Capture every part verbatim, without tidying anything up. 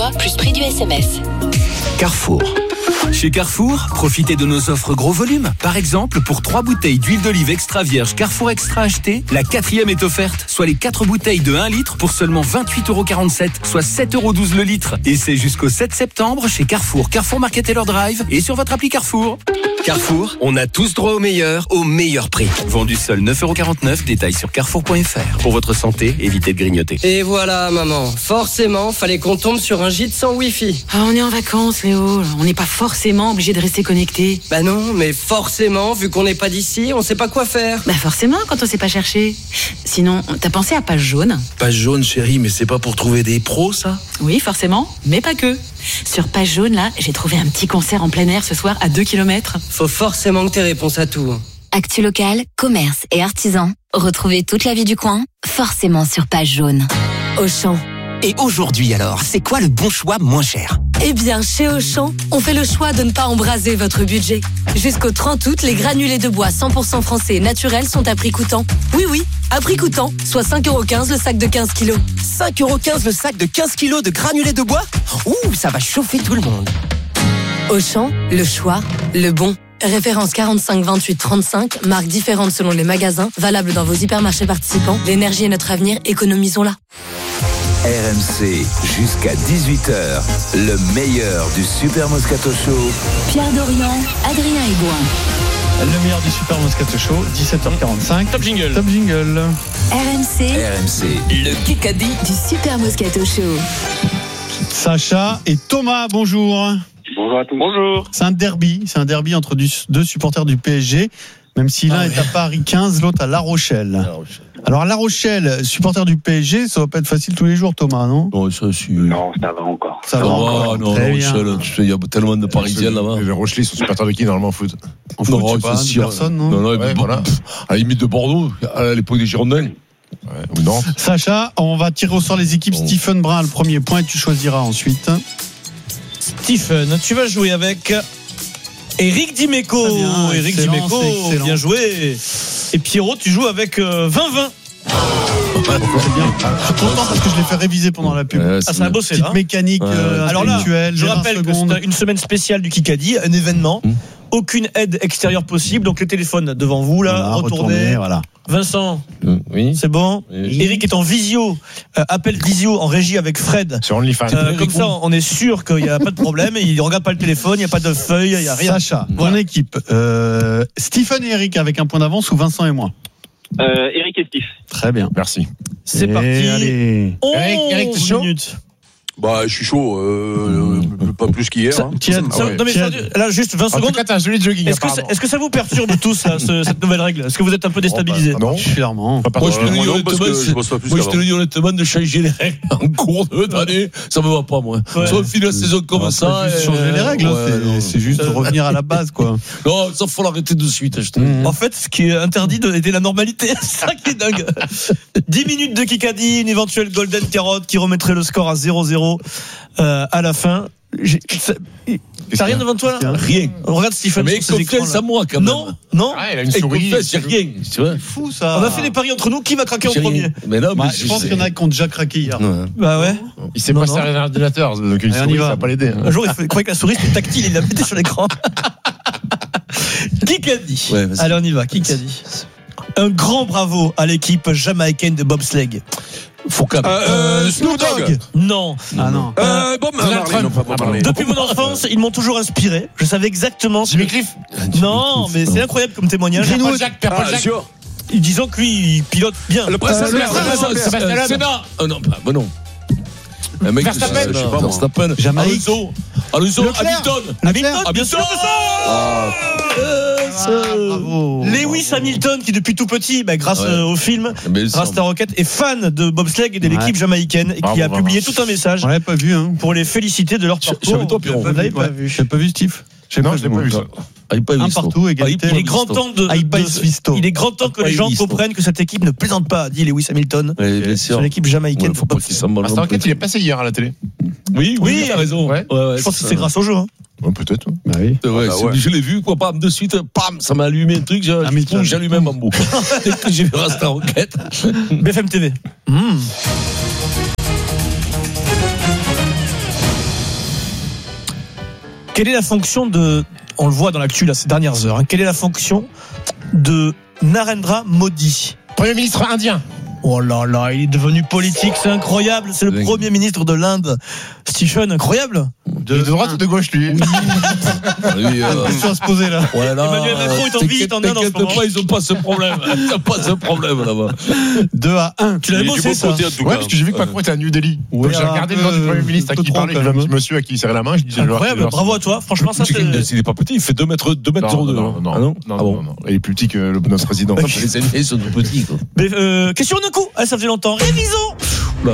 mois, plus prix du S M S. Carrefour. Chez Carrefour, profitez de nos offres gros volume. Par exemple, pour trois bouteilles d'huile d'olive extra vierge Carrefour Extra achetées, la quatrième est offerte, soit les quatre bouteilles de un litre pour seulement vingt-huit euros quarante-sept, soit sept euros douze le litre. Et c'est jusqu'au sept septembre chez Carrefour, Carrefour Market Taylor Drive et sur votre appli Carrefour. Carrefour, on a tous droit au meilleur, au meilleur prix. Vendu seul neuf euros quarante-neuf, détail sur carrefour point f r. Pour votre santé, évitez de grignoter. Et voilà, maman. Forcément, fallait qu'on tombe sur un gîte sans wifi. Ah, on est en vacances, Léo. On n'est pas forcément obligé de rester connecté. Bah non, mais forcément, vu qu'on n'est pas d'ici, on sait pas quoi faire. Bah forcément, quand on sait pas chercher. Sinon, t'as pensé à Page Jaune? Page Jaune, chérie, mais c'est pas pour trouver des pros, ça? Oui, forcément, mais pas que. Sur Page Jaune, là, j'ai trouvé un petit concert en plein air ce soir à deux kilomètres. Faut forcément que t'aies réponse à tout. Actu local, commerce et artisans. Retrouvez toute la vie du coin, forcément sur Page Jaune. Auchan. Et aujourd'hui alors, c'est quoi le bon choix moins cher? Eh bien, chez Auchan, on fait le choix de ne pas embraser votre budget. Jusqu'au trente août, les granulés de bois cent pour cent français et naturels sont à prix coûtant. Oui, oui, à prix coûtant, soit cinq euros quinze le sac de quinze kilos. cinq euros quinze le sac de quinze kilos de granulés de bois? Ouh, ça va chauffer tout le monde. Auchan, le choix, le bon. Référence quarante-cinq vingt-huit trente-cinq, marques différentes selon les magasins, valable dans vos hypermarchés participants. L'énergie est notre avenir, économisons-la. R M C, jusqu'à dix-huit heures, le meilleur du Super Moscato Show. Pierre Dorian, Adrien Aigouin. Le meilleur du Super Moscato Show, dix-sept heures quarante-cinq. Top jingle. Top jingle. R M C. R M C, le Kikadi du Super Moscato Show. Sacha et Thomas, bonjour. Bonjour à tous. Bonjour. C'est un derby, c'est un derby entre du, deux supporters du P S G, même si l'un ah, est ouais. à Paris quinze, l'autre à La Rochelle. La Rochelle. Alors à La Rochelle, supporter du P S G, ça va pas être facile tous les jours, Thomas, non? Non, ça, c'est... non, ça va encore. Ça, ça va, va encore. Non, La Rochelle, il y a tellement de Parisiens là-bas. Les Rochelais sont supporters de qui normalement en foot? En foot, non, je sais pas, sûr. Personne, non? Non, non, ouais, bon, voilà. À la limite de Bordeaux, à l'époque des Girondins. Ouais, ou non. Sacha, on va tirer au sort les équipes. Oh. Stephen Brun a le premier point et tu choisiras ensuite. Stephen, tu vas jouer avec Eric Dimeco. Bien, Eric Dimeco, bien joué. Et Pierrot, tu joues avec euh, vingt vingt. C'est bien. Je suis content parce que je l'ai fait réviser pendant la pub. Ouais, c'est ah, ça a bossé là. Petite mécanique ouais. euh, Alors là, je rappelle que secondes. c'est une semaine spéciale du Kikadi, un événement. Hum. Aucune aide extérieure possible. Donc le téléphone devant vous là, voilà, retournez. Retourner, voilà. Vincent, mmh, oui. C'est bon. Oui. Eric est en visio, euh, appel visio en régie avec Fred. Sur OnlyFans. Euh, comme ça, on est sûr qu'il n'y a pas de problème. Il ne regarde pas le téléphone, il n'y a pas de feuille, il n'y a rien. Sacha, voilà. Bonne équipe. Euh, Stephen et Eric avec un point d'avance ou Vincent et moi? Euh, Eric et Steve. Très bien. Merci. C'est et parti. Allez. Eric, Eric, t'es chaud? Minutes. Bah, je suis chaud, euh, pas plus qu'hier. Ça, hein. tiens, ça, ah ouais. Non mais ça, là, juste vingt secondes. Cas, t'as celui de jogging, est-ce, que ça, est-ce que ça vous perturbe tous là, ce, cette nouvelle règle? Est-ce que vous êtes un peu déstabilisés? Oh, bah, non, clairement. Moi, je te le dis honnêtement, moi, je te le dis honnêtement, de changer les règles en cours d'année, ça me va pas, moi. Ouais. Soit on finit la saison comme non, ça. C'est juste changer les règles, ouais, c'est, c'est juste revenir à la base, quoi. Non, ça faut l'arrêter de suite, je te mmh. En fait, ce qui est interdit était la normalité. C'est ça qui est dingue. dix minutes de Kikadi, une éventuelle Golden Carotte qui remettrait le score à zéro zéro. Euh, à la fin, j'ai, ça, t'as rien devant toi là? Rien. On regarde Stephen. Mais confiance à moi quand même. Non, non. Ah, il a une souris. C'est rien. Tu vois. C'est fou ça. On a fait des paris entre nous. Qui va craquer en premier? Mais non, mais bah, je pense qu'il y en a qui ont déjà craqué hier. Ouais. Bah ouais. Il s'est passé à l'ordinateur, donc une souris, ça va pas l'aider. Un jour, il croyait que la souris c'était tactile, il l'a pété sur l'écran. Kikadi. Ouais, allez, on y va. Kikadi. Un grand bravo à l'équipe jamaïcaine de bobsleigh. Foucault. Euh, Snoop Dogg. Non. Ah non. Euh, Bob Marley. Depuis mon enfance, ils m'ont toujours inspiré. Je savais exactement. Jimmy Cliff. Non, mais c'est incroyable comme témoignage. Disons que lui, il pilote bien. Le prince Albert. Sénat. Non, bah non. Un mec, Verstappen, je sais pas, Verstappen, Alonso, Alonso, Hamilton, Hamilton, bien sûr. Ah, bravo. Lewis Hamilton, qui depuis tout petit, bah, grâce ouais. au film, grâce à la Rocket, est fan de bobsleigh et de l'équipe ouais. jamaïcaine et bravo, qui a bravo. publié tout un message. On l'avait pas vu, hein. Pour les féliciter de leur parcours. Toi, Pierrot, vous l'avez pas vu. J'ai pas vu Steve. Je non, je l'ai pas vu ça. Un partout, égalité. Il est grand temps de, de il est grand temps que les gens comprennent que cette équipe ne plaisante pas, dit Lewis Hamilton. Oui, sur l'équipe jamaïcaine. Faut pas qu'il s'en mêle. Aston Rocket, il est passé hier à la télé. Oui, oui, t'as raison. Ouais. Ouais, ouais, je pense que c'est grâce au jeu. Hein. Ouais, peut-être. Bah oui. Ouais, ah bah ouais. Je l'ai vu, quoi, pam, de suite, pam, ça m'a allumé un truc, j'ai, j'ai allumé un bambou. Dès que j'ai vu Aston Rocket. B F M T V. Mmh. Quelle est la fonction de, on le voit dans l'actu là ces dernières heures, hein, quelle est la fonction de Narendra Modi, Premier ministre indien. Oh là là, il est devenu politique, c'est incroyable, c'est le Dingue. Premier ministre de l'Inde. Stephen, incroyable. De, de droite ou de gauche, lui? Oui, euh, Question à se poser là. ouais, là, Emmanuel Macron est en t'inquiète- visite en Inde en ce t'inquiète moment. pas, ils ont pas ce problème. Ils ont pas ce problème là-bas. deux à un. Tu l'avais Il est du bossé bon ça. côté, en tout Ouais, cas. parce que j'ai vu que Macron était à New Delhi. Ouais, Donc j'ai un regardé peu, le nom du Premier ministre à peu qui il trop, parlait, quand j'ai vu un même. petit monsieur à qui il serrait la main. Je disais, Incroyable, bravo à toi. Franchement, ça c'est. Il est pas petit, il fait deux mètres, deux mètres Non, zéro deux. non, non, Ah non, non, non, ah bon. non, non. Il est plus petit que le notre président. Les ennemis sont tout petits, quoi. Mais, euh, question d'un coup. Ah, ça faisait longtemps. Révisons. Là.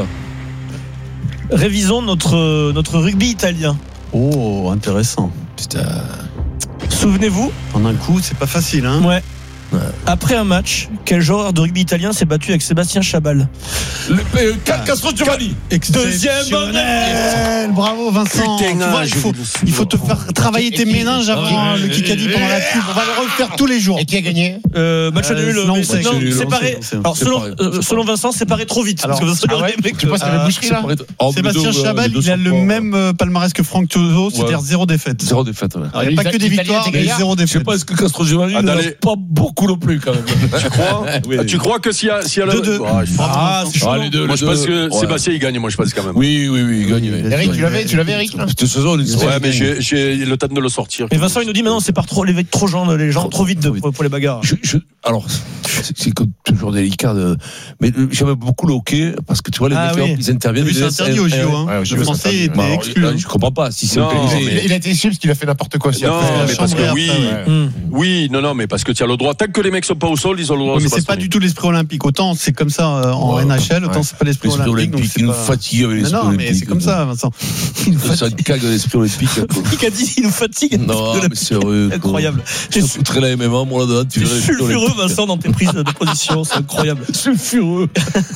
Révisons notre notre rugby italien. Oh, intéressant. Putain. Souvenez-vous. En un coup, c'est pas facile, hein. Ouais. Après un match, quel joueur de rugby italien s'est battu avec Sébastien Chabal? Le euh, Castro Giovanni. Deuxième Exceptionnel. Bravo Vincent. Putain, Tu vois, il je- faut, il faut te faire travailler tes méninges avant le Kikadi pendant la pub. On va le refaire tous les jours. Et qui a gagné? Euh, match Euh, nul. non, mais c'est- non, c'est- séparé. c'est- Alors c'est selon pareil, euh, c'est selon Vincent, séparé trop vite. Alors, parce que Vincent, ah ouais, il y a des mecs, je sais pas ce qu'il avait euh, boucherie là. Oh, Sébastien mais deux, Chabal, les deux il a sont le forts. même euh, palmarès que Franck Tuoso, c'est-à-dire Ouais. zéro défaite. Zéro défaite, ouais. Alors, il n'y a pas que des Italien, victoires, t'es mais gaillard. zéro Je sais défaite. pas, est-ce que Castro Giovanni Ah, n'en a d'aller- pas beaucoup non plus, quand même. Tu crois Oui. Ah, Tu crois que s'il y a, s'il y a le. deux deux. Ah, je- Ah, c'est chaud. Ah, les deux, Moi, les je pense deux. que Ouais. Sébastien, il gagne, moi, je pense quand même. Oui, oui, oui, il gagne. oui. Eric, tu l'avais, tu l'avais, Eric là? Cette saison, il Ouais, mais j'ai, j'ai le temps de le sortir. Et Vincent, il nous dit maintenant, c'est par trop les mecs trop gens, les gens trop vite de- pour, pour les bagarres. Je, je, alors, c'est, c'est comme toujours délicat, de, mais euh, j'aime beaucoup le hockey parce que tu vois, les Ah mecs, oui. ils interviennent. T'as vu, ils c'est laissent- interdit au J O, eh, hein. Ouais, au J O, Le c'est français interdit. était bah, alors, exclu. là, hein. je comprends pas si c'est Non, organisé. mais- Il a été déçu parce qu'il a fait n'importe quoi aussi. Non, après. mais parce que chambré oui. après, Hum. Oui, non, non, mais parce que tu as le droit. Tant que les mecs sont pas au sol, ils ont le droit Ouais, de mais se c'est pas bastonner. du tout l'esprit olympique. Autant c'est comme ça euh, en Ouais. N H L, autant Ouais. c'est pas l'esprit L'esprit olympique. Donc olympique, c'est il nous pas... fatigue avec Mais l'esprit non, mais olympique. c'est comme ça, Vincent. Ça cague l'esprit olympique. Qui a dit, il nous fatigue. Non, mais sérieux. quoi. Incroyable. Je te foutrais la M M A, moi, là-dedans. Tu T'es verrais l'esprit sulfureux, olympique. Vincent, dans tes prises de position, c'est incroyable. Sulfureux.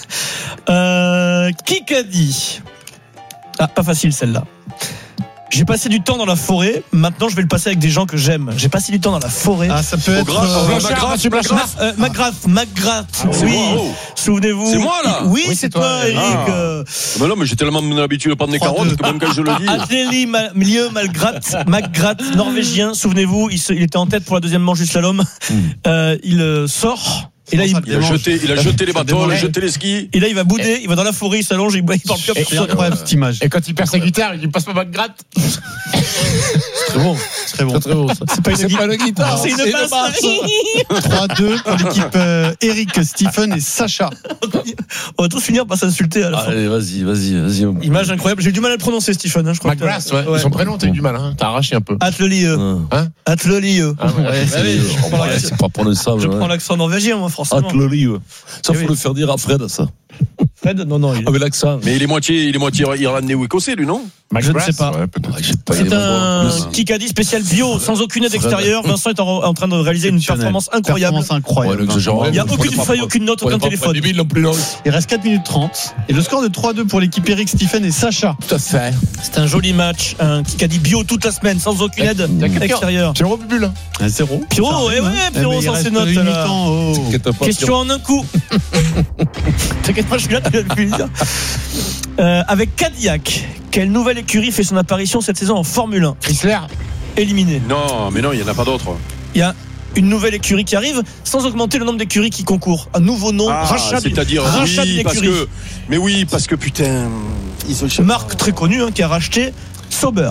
Euh, qui qu'a dit? Ah, pas facile celle-là. J'ai passé du temps dans la forêt, maintenant je vais le passer avec des gens que j'aime. J'ai passé du temps dans la forêt. Ah, ça peut Au être. graphe, euh, au Blanchard, graphe, Mathieu Blanchard. Ma- euh, McGrath, McGrath, c'est oui. moi, oh. Souvenez-vous. C'est moi, là. Oui, Oui, c'est c'est toi, toi, Eric. ah. euh, Mais non, mais j'ai tellement l'habitude de prendre des trois carottes deux. que même quand je le dis. Ateli Ma- Milieu Malgrath, McGrath, norvégien. Souvenez-vous, il, se- il était en tête pour la deuxième manche du slalom. Euh, il euh, sort. Et là, il, Ça Il a jeté, il a jeté les bâtons, il a démarre. jeté les skis. et là, il va bouder. Il va dans la forêt, il s'allonge, il, il parle plus à C'est personne. incroyable cette image. Et quand il perd sa guitare, il dit passe pas McGrath. Très bon. Très bon. Très, très bon, ça. C'est pas une, C'est pas la guitare. c'est une basse. trois deux pour l'équipe euh, Eric, Stephen et Sacha. On va tous finir par s'insulter à la fin. Allez, vas-y, vas-y, vas-y. Image incroyable. J'ai eu du mal à le prononcer, Stephen. Hein, je crois que McGrath, t'as- ouais. Son prénom, t'as eu du mal, hein. T'as arraché un peu. Atelier. Hein Atelier. Ah ouais, Ouais, C'est allez, je prends ouais, l'accent- c'est pas pour le sable. je prends l'accent norvégien, moi, forcément. Atelier. Ça, Eh faut oui. le faire dire à Fred, ça. Fred, non, non. il- Avec l'accent. Mais il est moitié, il est moitié irlandais ou écossais, lui, non? Je ne sais pas. Ouais, peut-être. Ouais, j'ai pas C'est les un mots. Kikadi spécial bio, sans aucune aide extérieure. Vincent est en, en train de réaliser une Exceptionnel. performance incroyable. Performance Ouais, incroyable. l'exagération. Il n'y a Faut aucune pas- feuille, aucune note, faut aucun pas prendre téléphone. débile non plus, non. Il reste quatre minutes trente. Et le score de trois deux pour l'équipe Eric, Stephen et Sacha. Tout à fait. C'est un joli match. Un Kikadi bio toute la semaine, sans aucune aide extérieure. Pierrot Bubule. Un zéro. Pierrot, eh ouais, Pierrot, sans ses notes. là. Question en un coup. T'inquiète pas, je suis là, tu vas le dire. Euh, avec Cadillac, quelle nouvelle écurie fait son apparition cette saison en Formule un? Chrysler. Éliminé. Non, mais non, il n'y en a pas d'autres. Il y a une nouvelle écurie qui arrive sans augmenter le nombre d'écuries qui concourent. Un nouveau nom, Ah, rachat d'une- c'est-à-dire, rachat oui, d'une parce écurie. que, mais oui, parce que putain, ils ont Marque très connue hein, qui a racheté Sauber.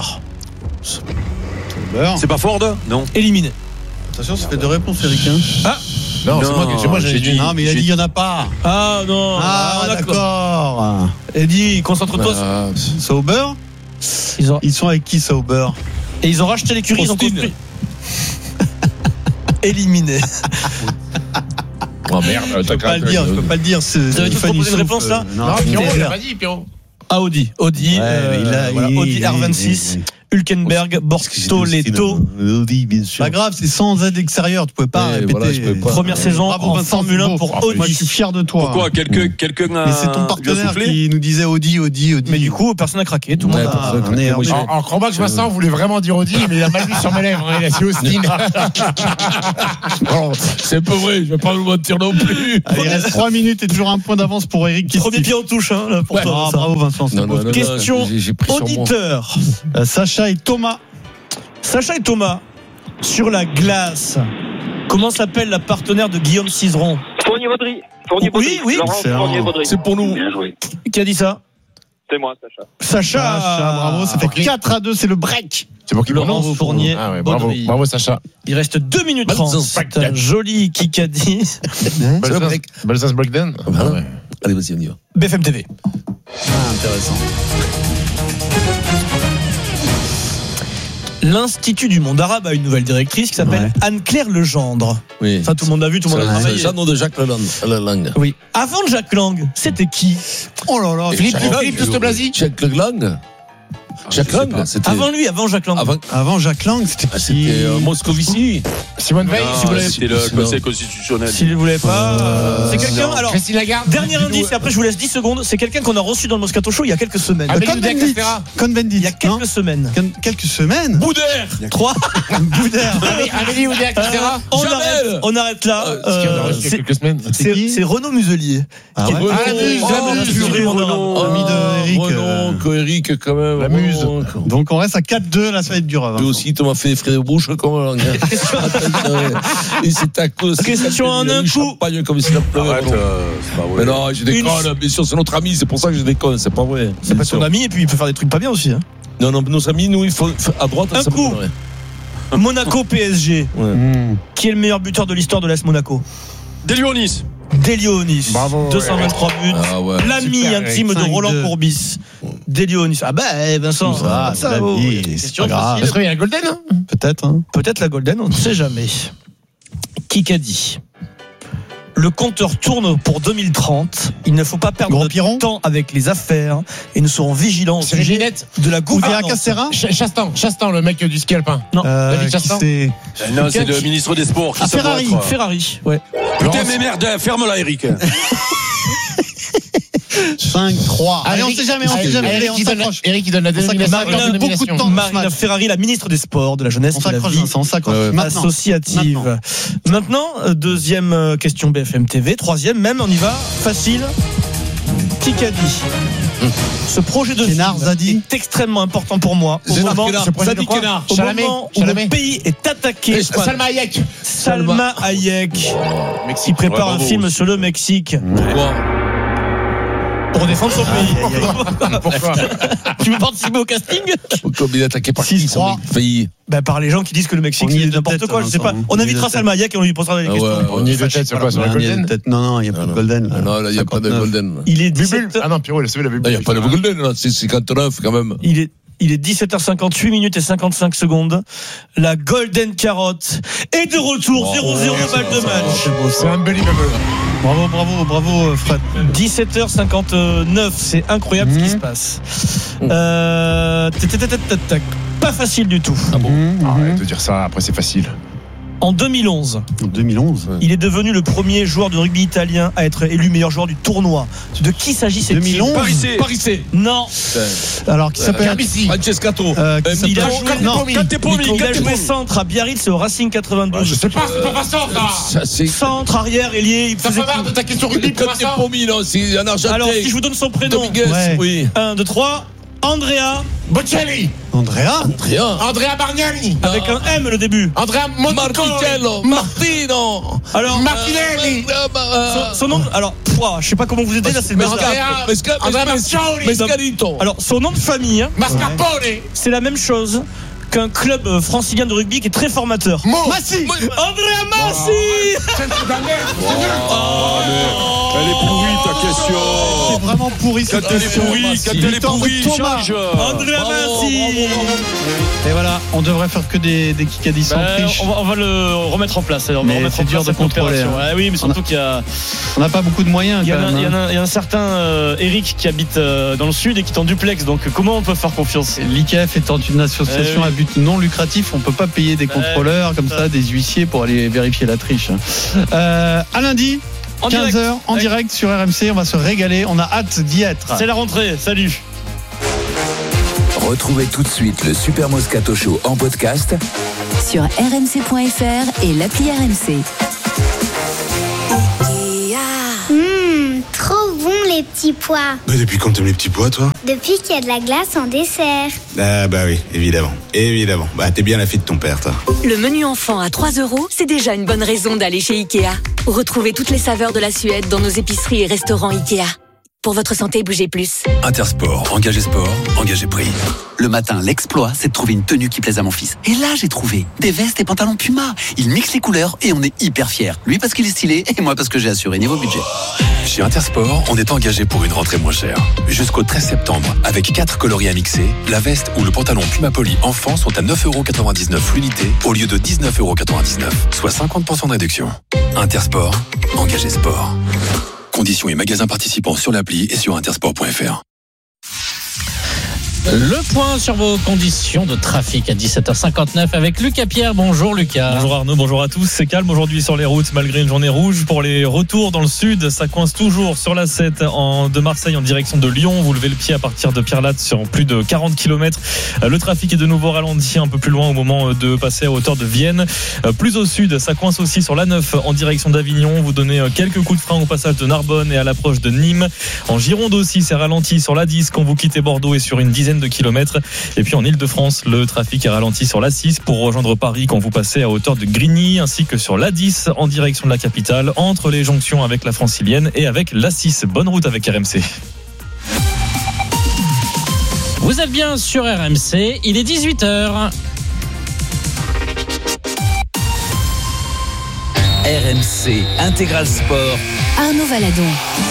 C'est pas Ford? Non. Éliminé. Attention, ça fait deux réponses, Eric. Hein. Ah Non, c'est Non, moi, c'est moi, j'ai j'ai dit. dit- Non, mais il a dit il n'y en a pas. Ah non. Ah, on a- d'accord. Eddie, concentre-toi. Ah, Sauber Ils ont... Ils sont avec qui, Sauber? Et ils ont racheté l'écurie, ils ont Austin. construit. Éliminé. Oh merde, Je peux pas le dire, je peux pas le dire. Vous avez tous proposé une réponse, là? Non, Non, Pierrot, mais- il a pas dit, Pierrot. Ah, Audi. Audi. Ouais, euh, mais il a- voilà, il- Audi il- R vingt-six, il- Hulkenberg, Bortoletto. Audi, bien sûr. Pas grave, c'est sans aide extérieure, tu pouvez pas Ouais, répéter. voilà, je pouvais pas. Première saison Bravo, en Vincent, Formule c'est un beau. pour Ah, Audi. Moi, je suis fier de toi. Pourquoi? Quelqu'un, quelqu'un a. Mais c'est ton lui a partenaire soufflé qui nous disait Audi, Audi, Audi. Mais du coup, personne n'a craqué. Tout le Ouais, monde a... personne n'a on est- craqué. on est- Moi, En, en combat, Vincent voulait vraiment dire Audi, mais il a mal vu sur mes lèvres. hein, Il a dit Austin. Oh, c'est un peu vrai, je vais pas vous mentir non plus. Allez, il reste trois minutes et toujours un point d'avance pour Eric qui Premier pied en touche hein, là, pour Ouais. toi. Ah, Vincent. bravo Vincent. c'est Non, beau. non, non, Question j'ai- j'ai pris sur moi. auditeur. Euh, Sacha et Thomas. Sacha et Thomas, sur la glace, comment s'appelle la partenaire de Guillaume Cizeron? Fournier-Vaudry. Fournier-Vaudry. Oui, oui. Fournier-Vaudry. C'est pour nous. Bien joué. Qui a dit ça? C'est moi, Sacha. Sacha. Sacha, bravo, ça fait quatre à deux, c'est le break. C'est pour qui? Laurent Fournier. Ah ouais, bravo, Baudry. bravo Sacha. Il reste deux minutes trente. C'est un joli Kikadi. Balsas Breakdown. Ah ouais. Allez, vas-y, on y va. B F M T V. Ah, intéressant. L'Institut du monde arabe a une nouvelle directrice qui s'appelle Ouais. Anne-Claire Legendre. Oui. Ça, tout le monde a vu, tout le monde a C'est travaillé. le Jeannot de Jacques Lelang. Oui. Avant Jacques Lang, c'était qui? Oh là là. Philippe, Jacques Philippe Lang. Touste-Blazy. Jacques Lelang. Jacques je sais Lang, pas. c'était. Avant lui, avant Jacques Lang. Avant, Avant Jacques Lang, c'était ah, qui? c'était euh, Moscovici. Simone Veil, si vous Ah, voulez. c'était le Conseil constitutionnel. S'il ne voulait pas. Euh, c'est quelqu'un. non. Alors, Christine Lagarde. dernier indice, et après je vous laisse dix secondes. C'est quelqu'un qu'on a reçu dans le Moscato Show il y a quelques semaines. Amélie Cohn-Bendit. Oudéa-Castéra. Cohn-Bendit. Il y a quelques non semaines. Con- Quelques semaines. Boudère. Trois. Boudère. Amélie- Amélie Oudéa-Castéra. On Jamel. arrête, on arrête là. Euh, Ce qui en a Euh, reçu il y a c'est- quelques semaines. c'est qui c'est Renaud Muselier. Ah Qui est- ouais. Ah, la muse, Oh, la la muse. purée, mon homme. Ami de Eric, Oh euh, non, Eric quand même. la Oh, muse. non. Donc on reste à quatre deux, là ça va être dur. Lui aussi, tu m'as fait frais de bouche comme un Et c'est à cause. Question en un coup. Champagne comme s'il a pleuré. Arrête, euh, c'est pas vrai. Mais non, je déconne. Bien sûr, c'est notre ami. C'est pour ça que je déconne. C'est pas vrai. C'est pas son ami et puis il peut faire des trucs pas bien aussi. hein. Non, non, nos amis, nous, il faut à droite. Un ça me coup. donnerait. Monaco P S G. Ouais. Mmh. Qui est le meilleur buteur de l'histoire de l'A S Monaco? Delionis. Delionis. Bravo, deux cent vingt-trois buts. Ah ouais. L'ami Super, intime de cinq Roland deux. Courbis. Delionis. Ah bah Vincent. Tout ça, ça la vaut. vie, c'est Question pas grave. facile. Est-ce qu'il y a un Golden, hein? Peut-être. Hein. Peut-être la Golden, on ne sait jamais. Qui qu'a dit? Le compteur tourne pour deux mille trente. Il ne faut pas perdre Gros de Piron temps avec les affaires et nous serons vigilants au C'est sujet Ginette. de la Oudéa gouvernance. Castéra. Ch- Chastan, Chastan, le mec du ski alpin. Non. Euh, David qui Chastan. c'est Non, c'est le ministre des Sports. Qui Ah, ça doit Ferrari. être Ferrari, ouais. Putain, mais merde, ferme-la, Eric. cinq trois. Allez, on Eric- sait jamais, on sait Eric- jamais. Allez, Eric, on il donne la- s'accroche. Eric, il donne la On s'accroche. dénomination. Marina, la dénomination. beaucoup de temps. Marina Ferrari, la ministre des Sports, de la jeunesse, On de la s'accroche, vie Vincent, on s'accroche. Ouais, ouais. Maintenant. associative. Maintenant, euh, deuxième euh, question B F M T V. Troisième, même, on y va. Facile. Qui qu'a dit? Ce projet de Kénard, film Zadi. est extrêmement important pour moi. Au Zénard, moment, Kénard. Ce projet de Zadi quoi Kénard. au Chalamet. moment où Chalamet. le pays est attaqué. Salma Hayek. Salma Hayek, qui prépare Ouais, un bravo. film sur le Mexique Pourquoi? pour défendre son pays. Pourquoi? Tu veux participer au casting? Comme il est attaqué par qui? six trois. Il failli. Ben, par les gens qui disent que le Mexique On y est c'est de n'importe tête, quoi, je sais pas. Vincent. On On y est invitera de Salma Hayek et on lui posera des Ah questions. ouais, On y est de tête, c'est quoi? Sur la Ouais, il y a Golden? peut-être- Non, non, il n'y a pas Ah de non. Golden. là. Non, là, il n'y a pas de cinquante-neuf. Golden. Il est Bubule. dix-sept Ah non, Pierrot, il a sauvé la Non, Bubule. il n'y a pas de Golden, là. C'est cinquante-neuf quand même. Il est Il est dix-sept heures cinquante-huit minutes et cinquante-cinq secondes. La Golden Carotte est de retour. zéro zéro balle de match. C'est unbelievable. Bravo, bravo, bravo, Fred. dix-sept heures cinquante-neuf. C'est incroyable ce qui se passe. Euh, tac, tac, tac, tac, tac. Pas facile du tout. Ah bon? Arrête de dire ça, après c'est facile. En deux mille onze, En deux mille onze. il est devenu le premier joueur de rugby italien à être élu meilleur joueur du tournoi. De qui s'agissait-il? deux mille onze. Parisé. Parisé. Non. Alors, qui s'appelle Francescato. euh, qui Euh, s'appelle- Il a Milo- joué, Non, Catepomi, il a joué Catepomi. centre à Biarritz au Racing quatre-vingt-douze. Je sais pas, c'est pas Vincent, ça. Ça, c'est. Centre, arrière, ailier, il Ça faisait fait marre tout. de ta question rugby pour Comme des Vincent. promis, non, c'est un Argentin. Alors, si je vous donne son prénom. Dominguez, Ouais. oui. un, deux, trois. Andrea, Bocelli. Andrea. Rien. Andrea Bargnani. avec un M le début. Andrea Monticello. Martitello. Martino. Alors, Martinelli. son, son nom, alors, pouah, je sais pas comment vous aider, là, c'est le bazar. Andrea- Andrea Mascioli. Mescarito. Alors, son nom de famille, hein, Mascarpone. c'est la même chose qu'un club euh, francilien de rugby qui est très formateur. Mo. Massi. Andrea Massi. Ah, mais elle est pourrie ta C'est question. vraiment pourri Quand cette elle est question. pourrie, quand elle est pourrie, Thomas. change. Andrea Massi. Et voilà, on devrait faire que des, des Kikadi sans Bah, triche. on, va, on va le remettre en place. Alors, on va Mais remettre c'est en dur place de cette contrôler, opération. hein. Ouais, oui, mais surtout qu'il y a, On n'a pas beaucoup de moyens il y quand en a, même. il y en hein. a- il y a un certain euh, Eric qui habite euh, dans le sud et qui est en duplex. Donc, comment on peut faire confiance? L'I K F étant une association Eh oui. à but non lucratif, on peut pas payer des contrôleurs comme ça, des huissiers pour aller vérifier la triche. Euh, à lundi, En quinze direct. heures, en Ouais. direct sur R M C, on va se régaler, on a hâte d'y être. C'est la rentrée. Salut. Retrouvez tout de suite le Super Moscato Show en podcast Sur r m c point f r et l'appli R M C. Mmh, trop bon les les petits pois. Bah depuis quand t'aimes les petits pois, toi? Depuis qu'il y a de la glace en dessert. Ah bah oui, évidemment. Évidemment. Bah t'es bien la fille de ton père, toi. Le menu enfant à trois euros, c'est déjà une bonne raison d'aller chez Ikea. Retrouvez toutes les saveurs de la Suède dans nos épiceries et restaurants Ikea. Pour votre santé, bougez plus. Intersport, engagé sport, engagé prix. Le matin, l'exploit, c'est de trouver une tenue qui plaise à mon fils. Et là, j'ai trouvé des vestes et pantalons Puma. Il mixe les couleurs et on est hyper fiers. Lui parce qu'il est stylé et moi parce que j'ai assuré niveau budget. Chez Intersport, on est engagé pour une rentrée moins chère. Jusqu'au treize septembre, avec quatre coloris à mixer, la veste ou le pantalon Puma Poly enfant sont à neuf euros quatre-vingt-dix-neuf l'unité au lieu de dix-neuf euros quatre-vingt-dix-neuf, soit cinquante pour cent de réduction. Intersport, engagé sport. Conditions et magasins participants sur l'appli et sur intersport point f r. Le point sur vos conditions de trafic à dix-sept heures cinquante-neuf avec Lucas Pierre. Bonjour Lucas. Bonjour Arnaud, bonjour à tous. C'est calme aujourd'hui sur les routes malgré une journée rouge. Pour les retours dans le sud, ça coince toujours sur l'A sept en, de Marseille en direction de Lyon. Vous levez le pied à partir de Pierre-Latte sur plus de quarante kilomètres. Le trafic est de nouveau ralenti un peu plus loin au moment de passer à hauteur de Vienne. Plus au sud, ça coince aussi sur l'A neuf en direction d'Avignon. Vous donnez quelques coups de frein au passage de Narbonne et à l'approche de Nîmes. En Gironde aussi, c'est ralenti sur l'A dix quand vous quittez Bordeaux et sur une dizaine de kilomètres. Et puis en Ile-de-France, le trafic est ralenti sur l'A six pour rejoindre Paris quand vous passez à hauteur de Grigny, ainsi que sur l'A dix en direction de la capitale, entre les jonctions avec la Francilienne et avec l'A six. Bonne route avec R M C. Vous êtes bien sur R M C, il est dix-huit heures. R M C Intégral Sport. Arnaud Valadon.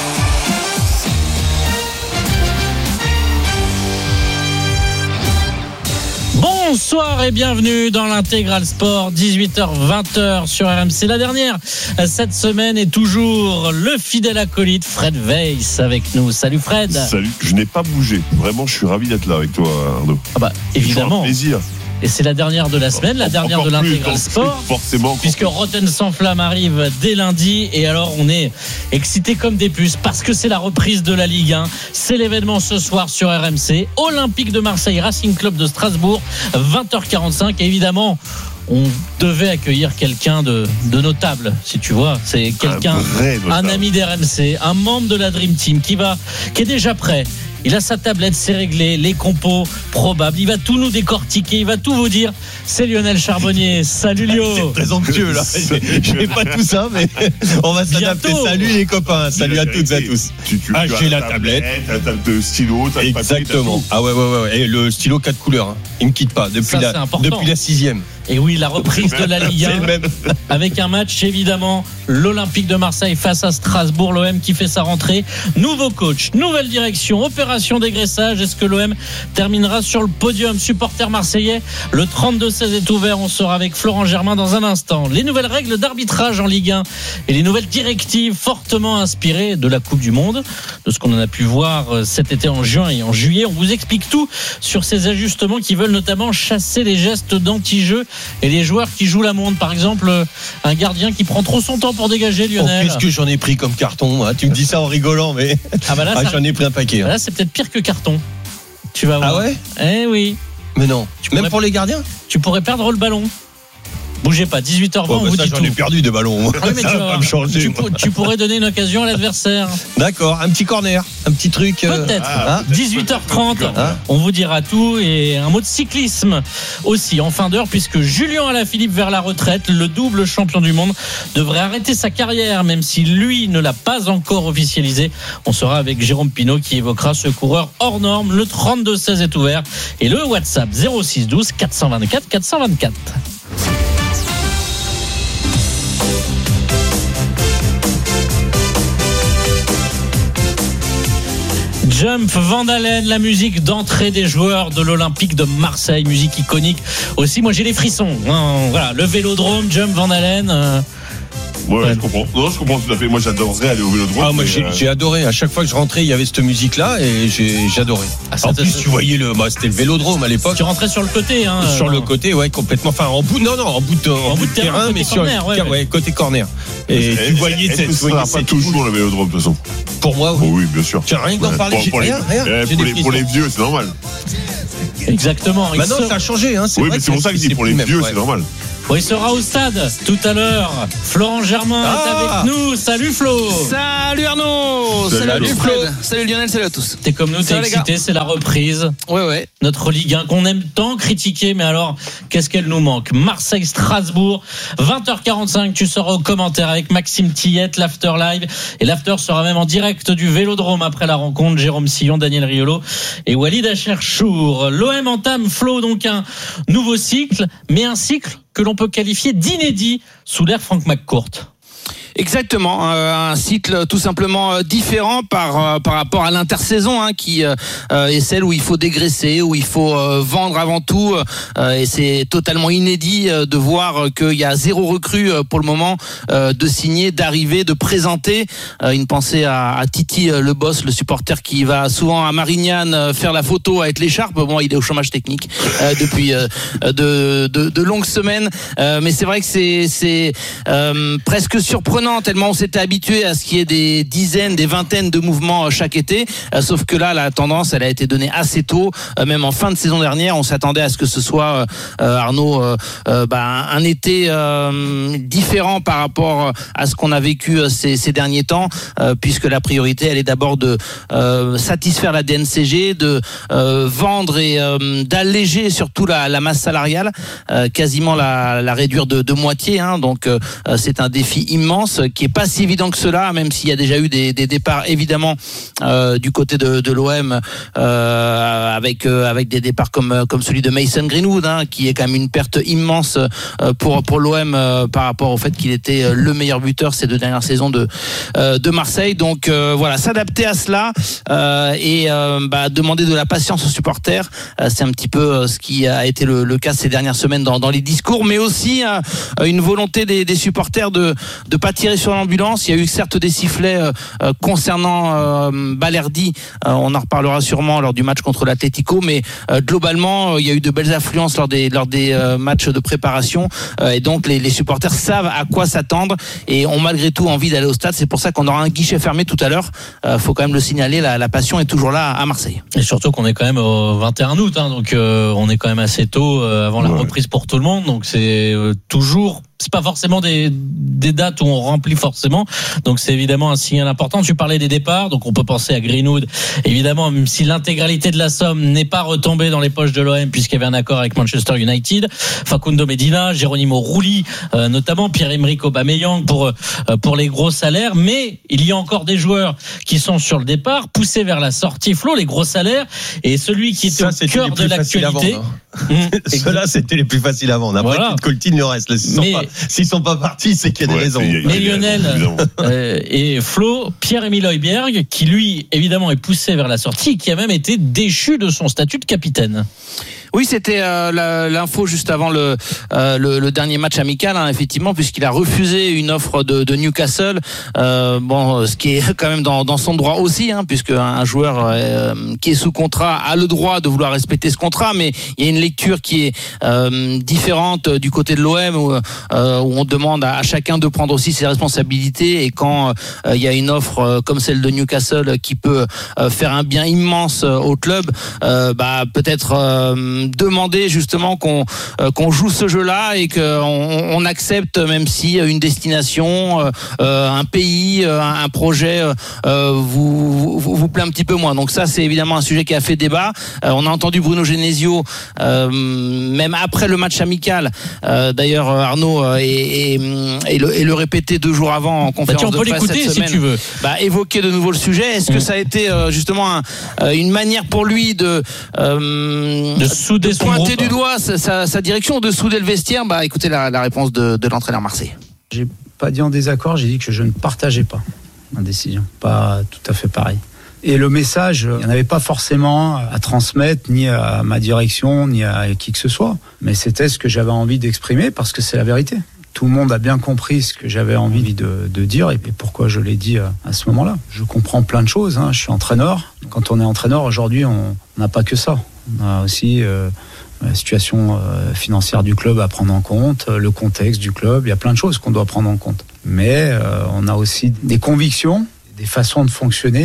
Bonsoir et bienvenue dans l'Intégral Sport, dix-huit heures vingt sur R M C. La dernière cette semaine est toujours le fidèle acolyte Fred Weiss avec nous. Salut Fred. Salut, je n'ai pas bougé. Vraiment, je suis ravi d'être là avec toi Arnaud. Ah bah évidemment. C'est un plaisir. Et c'est la dernière de la semaine, la dernière encore de l'Intégral plus, Sport. Forcément. Puisque Rotten sans flamme arrive dès lundi. Et alors on est excités comme des puces parce que c'est la reprise de la Ligue un. C'est l'événement ce soir sur R M C. Olympique de Marseille, Racing Club de Strasbourg, vingt heures quarante-cinq. Et évidemment, on devait accueillir quelqu'un de, de notable, si tu vois. C'est quelqu'un, un, un ami d'R M C, un membre de la Dream Team qui va, qui est déjà prêt. Il a sa tablette, c'est réglé, les compos probables. Il va tout nous décortiquer, il va tout vous dire. C'est Lionel Charbonnier. Salut Lio. C'est présomptueux là. Je n'ai pas tout ça, mais on va s'adapter. Bientôt. Salut les copains. Salut à toutes et à tous. Tu, tu, ah, tu j'ai as la tablette. La table de stylo. T'as exactement. Ah ouais, ouais, ouais. Et le stylo quatre couleurs. Hein. Il me quitte pas depuis ça, la depuis la sixième. Et oui, la reprise de la Ligue un avec un match évidemment, l'Olympique de Marseille face à Strasbourg, l'O M qui fait sa rentrée, nouveau coach, nouvelle direction, opération dégraissage. Est-ce que l'O M terminera sur le podium? Supporters marseillais, le trente-deux seize est ouvert, on sera avec Florent Germain dans un instant. Les nouvelles règles d'arbitrage en Ligue un et les nouvelles directives fortement inspirées de la Coupe du Monde, de ce qu'on en a pu voir cet été en juin et en juillet. On vous explique tout sur ces ajustements qui veulent notamment chasser les gestes d'anti-jeu et les joueurs qui jouent la montre. Par exemple, un gardien qui prend trop son temps pour dégager, Lionel. Oh, qu'est-ce que j'en ai pris comme carton, hein. Tu me dis ça en rigolant, mais ah bah là, ah, ça... j'en ai pris un paquet. Hein. Là, c'est peut-être pire que carton. Tu vas voir. Ah ouais? Eh oui. Mais non. Tu Même pourrais... pour les gardiens? Tu pourrais perdre le ballon. Bougez pas, dix-huit heures vingt, oh, bah on vous ça, dit j'en tout. ai perdu des ballons. Ah oui, mais ça tu, va pas me changer, tu, tu pourrais donner une occasion à l'adversaire. D'accord, un petit corner, un petit truc. Peut-être. Ah, dix-huit heures trente, ah. On vous dira tout. Et un mot de cyclisme aussi en fin d'heure, puisque Julien Alaphilippe vers la retraite, le double champion du monde, devrait arrêter sa carrière, même si lui ne l'a pas encore officialisé. On sera avec Jérôme Pinault qui évoquera ce coureur hors norme. Le trente-deux seize est ouvert. Et le WhatsApp zéro six douze quatre cent vingt-quatre quatre cent vingt-quatre. Jump, Van Halen, la musique d'entrée des joueurs de l'Olympique de Marseille, musique iconique aussi. Moi j'ai les frissons. Voilà, le Vélodrome, Jump, Van Halen. Euh... Ouais, ouais, je comprends. Non, je comprends tout à fait. Moi, j'adorerais aller au Vélodrome. Ah, moi, j'ai, euh... j'ai adoré. À chaque fois que je rentrais, il y avait cette musique-là et j'ai, j'adorais. Ah, en plus, tu voyais le, bah, c'était le Vélodrome à l'époque. Tu rentrais sur le côté, hein. Sur euh... le côté, ouais, complètement. Enfin, en bout, non, non, en bout de, en, en bout de terrain, terrain mais sur corner, ouais, ouais. ouais, côté corner. Et est-ce, tu voyais cette. Ça sera pas toujours le Vélodrome de toute façon. Pour moi, oui. Oh, oui, bien sûr. Tiens, rien que d'en parler. Pour, pour, rien, les, rien, pour, les, pour les vieux, c'est normal. Exactement. Maintenant, ça a changé, hein. Oui, mais c'est pour ça que je dis pour les vieux, c'est normal. Bon, il sera au stade tout à l'heure. Florent Germain ah est avec nous. Salut Flo. Salut Arnaud. Salut, salut Flo. Salut Lionel. Salut à tous. T'es comme nous, t'es excité. C'est la reprise. Ouais, ouais. Notre Ligue un qu'on aime tant critiquer, mais alors qu'est-ce qu'elle nous manque? Marseille-Strasbourg, vingt heures quarante-cinq. Tu seras au commentaire avec Maxime Tillette, l'after live. Et l'after sera même en direct du Vélodrome après la rencontre. Jérôme Sillon, Daniel Riolo et Walid Acherchour. L'O M entame, Flo, donc un nouveau cycle, mais un cycle que l'on peut qualifier d'inédit sous l'ère Frank McCourt. Exactement, euh, un cycle tout simplement différent par euh, par rapport à l'intersaison hein, qui euh, est celle où il faut dégraisser, où il faut euh, vendre avant tout euh, et c'est totalement inédit euh, de voir qu'il y a zéro recrue euh, pour le moment euh, de signer, d'arriver, de présenter. Euh, une pensée à, à Titi euh, le boss, le supporter qui va souvent à Marignane euh, faire la photo avec l'écharpe. Bon, il est au chômage technique euh, depuis euh, de, de de longues semaines, euh, mais c'est vrai que c'est c'est euh, presque surprenant tellement on s'était habitué à ce qu'il y ait des dizaines, des vingtaines de mouvements chaque été, euh, sauf que là la tendance elle a été donnée assez tôt, euh, même en fin de saison dernière on s'attendait à ce que ce soit euh, Arnaud euh, euh, bah, un été euh, différent par rapport à ce qu'on a vécu euh, ces, ces derniers temps, euh, puisque la priorité elle est d'abord de euh, satisfaire la D N C G, de euh, vendre et euh, d'alléger surtout la, la masse salariale, euh, quasiment la, la réduire de, de moitié hein, donc euh, c'est un défi immense qui est pas si évident que cela, même s'il y a déjà eu des, des départs évidemment euh, du côté de, de l'O M euh, avec euh, avec des départs comme comme celui de Mason Greenwood hein, qui est quand même une perte immense euh, pour pour l'O M euh, par rapport au fait qu'il était le meilleur buteur ces deux dernières saisons de euh, de Marseille. Donc euh, voilà, s'adapter à cela euh, et euh, bah, demander de la patience aux supporters, euh, c'est un petit peu euh, ce qui a été le, le cas ces dernières semaines dans dans les discours, mais aussi euh, une volonté des, des supporters de de pas tirer sur l'ambulance. Il y a eu certes des sifflets euh, concernant euh, Balerdi, euh, on en reparlera sûrement lors du match contre l'Atlético, mais euh, globalement euh, il y a eu de belles affluences lors des lors des euh, matchs de préparation euh, et donc les, les supporters savent à quoi s'attendre et ont malgré tout envie d'aller au stade. C'est pour ça qu'on aura un guichet fermé tout à l'heure. Euh, faut quand même le signaler, la, la passion est toujours là à Marseille. Et surtout qu'on est quand même au vingt et un août, hein, donc euh, on est quand même assez tôt euh, avant la ouais. reprise pour tout le monde, donc c'est euh, toujours c'est pas forcément des, des dates où on remplit forcément, donc c'est évidemment un signal important. Tu parlais des départs, donc on peut penser à Greenwood, évidemment, même si l'intégralité de la somme n'est pas retombée dans les poches de l'O M puisqu'il y avait un accord avec Manchester United. Facundo Medina, Geronimo Rulli, euh, notamment Pierre-Emerick Aubameyang pour euh, pour les gros salaires, mais il y a encore des joueurs qui sont sur le départ, poussés vers la sortie. Flo, les gros salaires, et celui qui était Ça, au cœur de l'actualité. Ceux-là, c'était les plus faciles à vendre. Après, voilà. Coltine, le reste. Là, s'ils, mais, sont pas, s'ils sont pas partis, c'est qu'il y a des ouais, raisons. Y a, mais Lionel euh, et Flo, Pierre-Emile Højbjerg, qui lui, évidemment, est poussé vers la sortie, qui a même été déchu de son statut de capitaine. Oui, c'était euh, la, l'info juste avant le, euh, le, le dernier match amical, hein, effectivement, puisqu'il a refusé une offre de, de Newcastle. Euh, bon, ce qui est quand même dans, dans son droit aussi, hein, puisque un, un joueur euh, qui est sous contrat a le droit de vouloir respecter ce contrat, mais il y a une lecture qui est euh, différente du côté de l'O M où, euh, où on demande à, à chacun de prendre aussi ses responsabilités. Et quand euh, il y a une offre euh, comme celle de Newcastle qui peut euh, faire un bien immense euh, au club, euh, bah peut-être euh, demander justement qu'on euh, qu'on joue ce jeu-là et qu'on on accepte, même si une destination, euh, un pays, un, un projet euh, vous, vous vous plaît un petit peu moins. Donc ça, c'est évidemment un sujet qui a fait débat. Euh, on a entendu Bruno Genesio, euh, même après le match amical. Euh, d'ailleurs, Arnaud euh, et, et, et, le, et le répéter deux jours avant en conférence bah, tu, on de presse peut l'écouter cette semaine. Si tu veux. Bah, évoquer de nouveau le sujet. Est-ce mmh. que ça a été euh, justement un, euh, une manière pour lui de euh, de souder de son pointer groupe. du doigt sa, sa, sa direction, de souder le vestiaire? Bah, écoutez la, la réponse de, de l'entraîneur Marseille. J'ai pas dit en désaccord, j'ai dit que je ne partageais pas ma décision. Pas tout à fait pareil. Et le message, il n'y en avait pas forcément à transmettre, ni à ma direction, ni à qui que ce soit. Mais c'était ce que j'avais envie d'exprimer, parce que c'est la vérité. Tout le monde a bien compris ce que j'avais envie de, de dire et pourquoi je l'ai dit à ce moment-là. Je comprends plein de choses, hein. Je suis entraîneur. Quand on est entraîneur, aujourd'hui, on n'a pas que ça. On a aussi euh, la situation euh, financière du club à prendre en compte, le contexte du club. Il y a plein de choses qu'on doit prendre en compte. Mais euh, on a aussi des convictions, des façons de fonctionner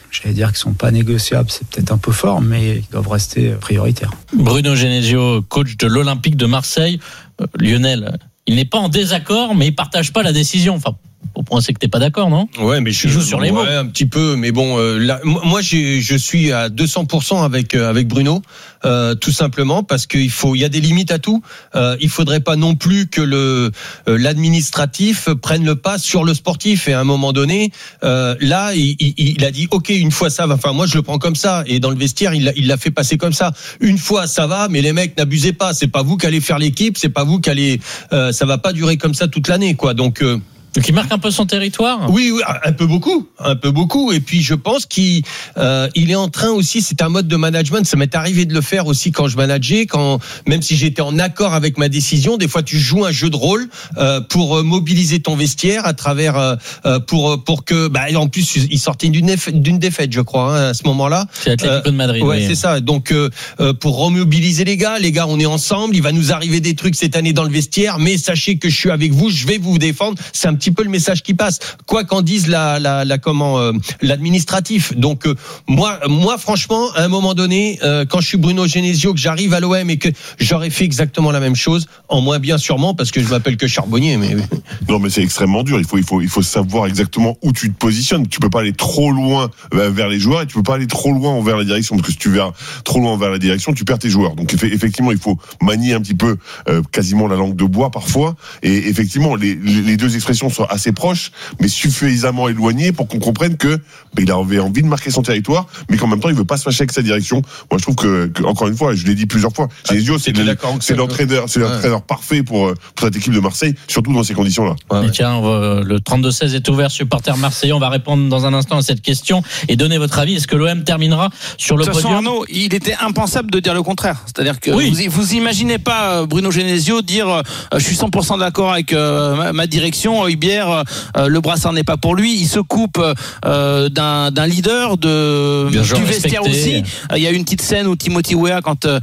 j'allais dire qu'ils sont pas négociables, c'est peut-être un peu fort, mais ils doivent rester prioritaires. Bruno Genesio, coach de l'Olympique de Marseille. Euh, Lionel, il n'est pas en désaccord, mais il partage pas la décision. Enfin, au point c'est que t'es pas d'accord, non? Ouais, mais je joue sur les ouais, mots. un petit peu, mais bon, euh, là, moi, j'ai, je suis à deux cents pour cent avec euh, avec Bruno, euh, tout simplement parce qu'il faut, il y a des limites à tout. Euh, il faudrait pas non plus que le euh, l'administratif prenne le pas sur le sportif. Et à un moment donné, euh, là, il, il, il a dit, ok, une fois ça va. Enfin, moi, je le prends comme ça. Et dans le vestiaire, il l'a, il l'a fait passer comme ça. Une fois ça va, mais les mecs, n'abusez pas. C'est pas vous qui allez faire l'équipe. C'est pas vous qui allez. Euh, ça va pas durer comme ça toute l'année, quoi. Donc euh, Donc il marque un peu son territoire. Oui, oui, un peu beaucoup, un peu beaucoup. Et puis je pense qu'il euh, il est en train aussi. C'est un mode de management. Ça m'est arrivé de le faire aussi quand je manageais, quand même si j'étais en accord avec ma décision. Des fois, tu joues un jeu de rôle euh, pour mobiliser ton vestiaire à travers euh, pour pour que. Bah, en plus, il sortait d'une défaite, d'une défaite, je crois, hein, à ce moment-là. C'est l'Atlético de Madrid. Ouais, oui. c'est ça. Donc euh, pour remobiliser les gars, les gars, on est ensemble. Il va nous arriver des trucs cette année dans le vestiaire, mais sachez que je suis avec vous. Je vais vous défendre. C'est un petit peu le message qui passe, quoi qu'en dise la, la, la comment euh, l'administratif. Donc euh, moi, moi franchement, à un moment donné, euh, quand je suis Bruno Genesio, que j'arrive à l'O M et que j'aurais fait exactement la même chose, en moins bien sûrement, parce que je m'appelle que Charbonnier. Mais non, mais c'est extrêmement dur. Il faut, il faut, il faut savoir exactement où tu te positionnes. Tu peux pas aller trop loin vers les joueurs et tu peux pas aller trop loin vers la direction, parce que si tu vas trop loin vers la direction, tu perds tes joueurs. Donc effectivement, il faut manier un petit peu euh, quasiment la langue de bois parfois. Et effectivement, les, les deux expressions sont assez proche, mais suffisamment éloigné pour qu'on comprenne que bah, il avait envie de marquer son territoire, mais qu'en même temps il veut pas se fâcher avec sa direction. Moi je trouve que, que encore une fois, je l'ai dit plusieurs fois, Genesio, c'est, le, c'est l'entraîneur, c'est l'entraîneur ouais. parfait pour, pour cette équipe de Marseille, surtout dans ces conditions-là. Ouais, ouais. Tiens, va, le trente-deux seize est ouvert, supporter marseillais. On va répondre dans un instant à cette question et donner votre avis. Est-ce que l'O M terminera sur le podium? Arnaud, il était impensable de dire le contraire. C'est-à-dire que oui. vous, vous imaginez pas Bruno Genesio dire euh, je suis cent pour cent d'accord avec euh, ma, ma direction, Hubert, euh, le brassard n'est pas pour lui. Il se coupe euh, d'un, d'un leader de, du vestiaire aussi. Il y a eu une petite scène où Timothy Weah, quand euh,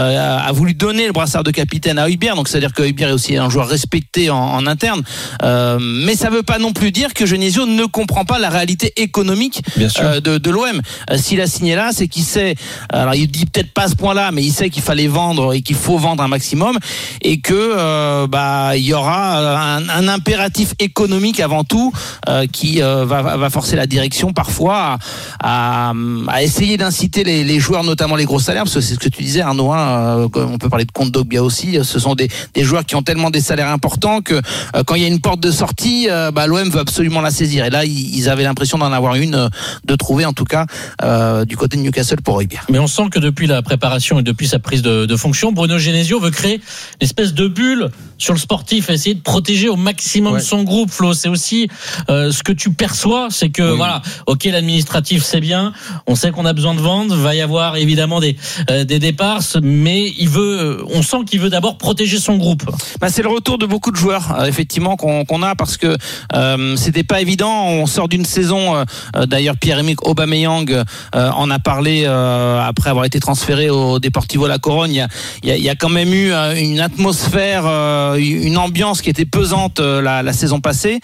a voulu donner le brassard de capitaine à Hubert, donc c'est-à-dire que Hubert est aussi un joueur respecté en, en interne. Euh, mais ça ne veut pas non plus dire que Genesio ne comprend pas la réalité économique euh, de, de l'O M. Euh, s'il a signé là, c'est qu'il sait. Alors il dit peut-être pas à ce point-là, mais il sait qu'il fallait vendre et qu'il faut vendre un maximum et que euh, bah il y aura un, un impératif économique avant tout. Euh, qui euh, va, va forcer la direction parfois à, à, à essayer d'inciter les, les joueurs, notamment les gros salaires, parce que c'est ce que tu disais Arnaud, hein, euh, on peut parler de Kondogbia aussi, ce sont des, des joueurs qui ont tellement des salaires importants que euh, quand il y a une porte de sortie, euh, bah, l'O M veut absolument la saisir, et là ils, ils avaient l'impression d'en avoir une, euh, de trouver en tout cas euh, du côté de Newcastle pour Hubert. Mais on sent que depuis la préparation et depuis sa prise de, de fonction, Bruno Genesio veut créer une espèce de bulle sur le sportif, essayer de protéger au maximum ouais. son groupe. Flo, c'est aussi euh, ce que tu perçois, c'est que oui. voilà, ok, l'administratif c'est bien, on sait qu'on a besoin de vendre, va y avoir évidemment des euh, des départs, mais il veut, on sent qu'il veut d'abord protéger son groupe. Bah, c'est le retour de beaucoup de joueurs euh, effectivement qu'on, qu'on a parce que euh, c'était pas évident. On sort d'une saison, euh, d'ailleurs Pierre-Emerick Aubameyang euh, en a parlé euh, après avoir été transféré au Deportivo La Corogne. Il y a, il y a, il y a quand même eu euh, une atmosphère, euh, une ambiance qui était pesante euh, la, la saison passée.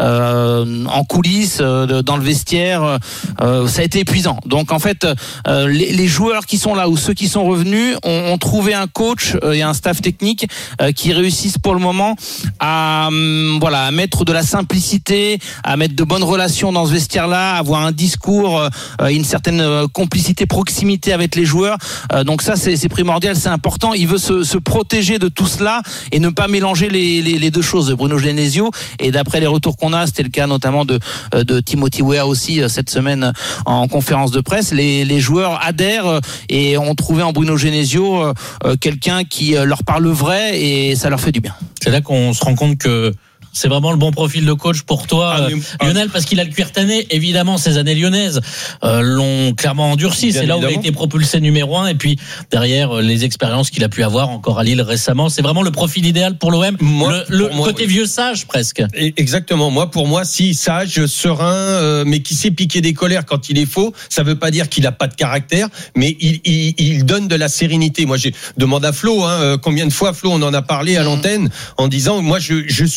Euh, en coulisses, euh, dans le vestiaire, euh, ça a été épuisant. Donc en fait, euh, les, les joueurs qui sont là ou ceux qui sont revenus ont, ont trouvé un coach euh, et un staff technique euh, qui réussissent pour le moment à, euh, voilà, à mettre de la simplicité, à mettre de bonnes relations dans ce vestiaire-là, à avoir un discours, euh, une certaine complicité, proximité avec les joueurs. Euh, donc ça, c'est, c'est primordial, c'est important. Il veut se, se protéger de tout cela et ne pas mélanger les, les, les deux choses. Bruno Genesio, et d'après les retours qu'on a, c'était le cas notamment de, de Timothy Weah aussi cette semaine en conférence de presse, les, les joueurs adhèrent et ont trouvé en Bruno Genesio quelqu'un qui leur parle vrai et ça leur fait du bien. C'est là qu'on se rend compte que c'est vraiment le bon profil de coach pour toi, ah, mais, ah, Lionel, parce qu'il a le cuir tanné. Évidemment, ces années lyonnaises euh, l'ont clairement endurci. C'est là où il a été propulsé numéro un. Et puis derrière, euh, les expériences qu'il a pu avoir encore à Lille récemment. C'est vraiment le profil idéal pour l'O M. Moi, le le moi, côté oui. vieux sage presque. Exactement. Moi, pour moi, si sage, serein, euh, mais qui sait piquer des colères quand il est faux. Ça veut pas dire qu'il a pas de caractère, mais il, il, il donne de la sérénité. Moi, j'ai demandé à Flo, hein, combien de fois Flo on en a parlé à l'antenne en disant, moi, je je suis pas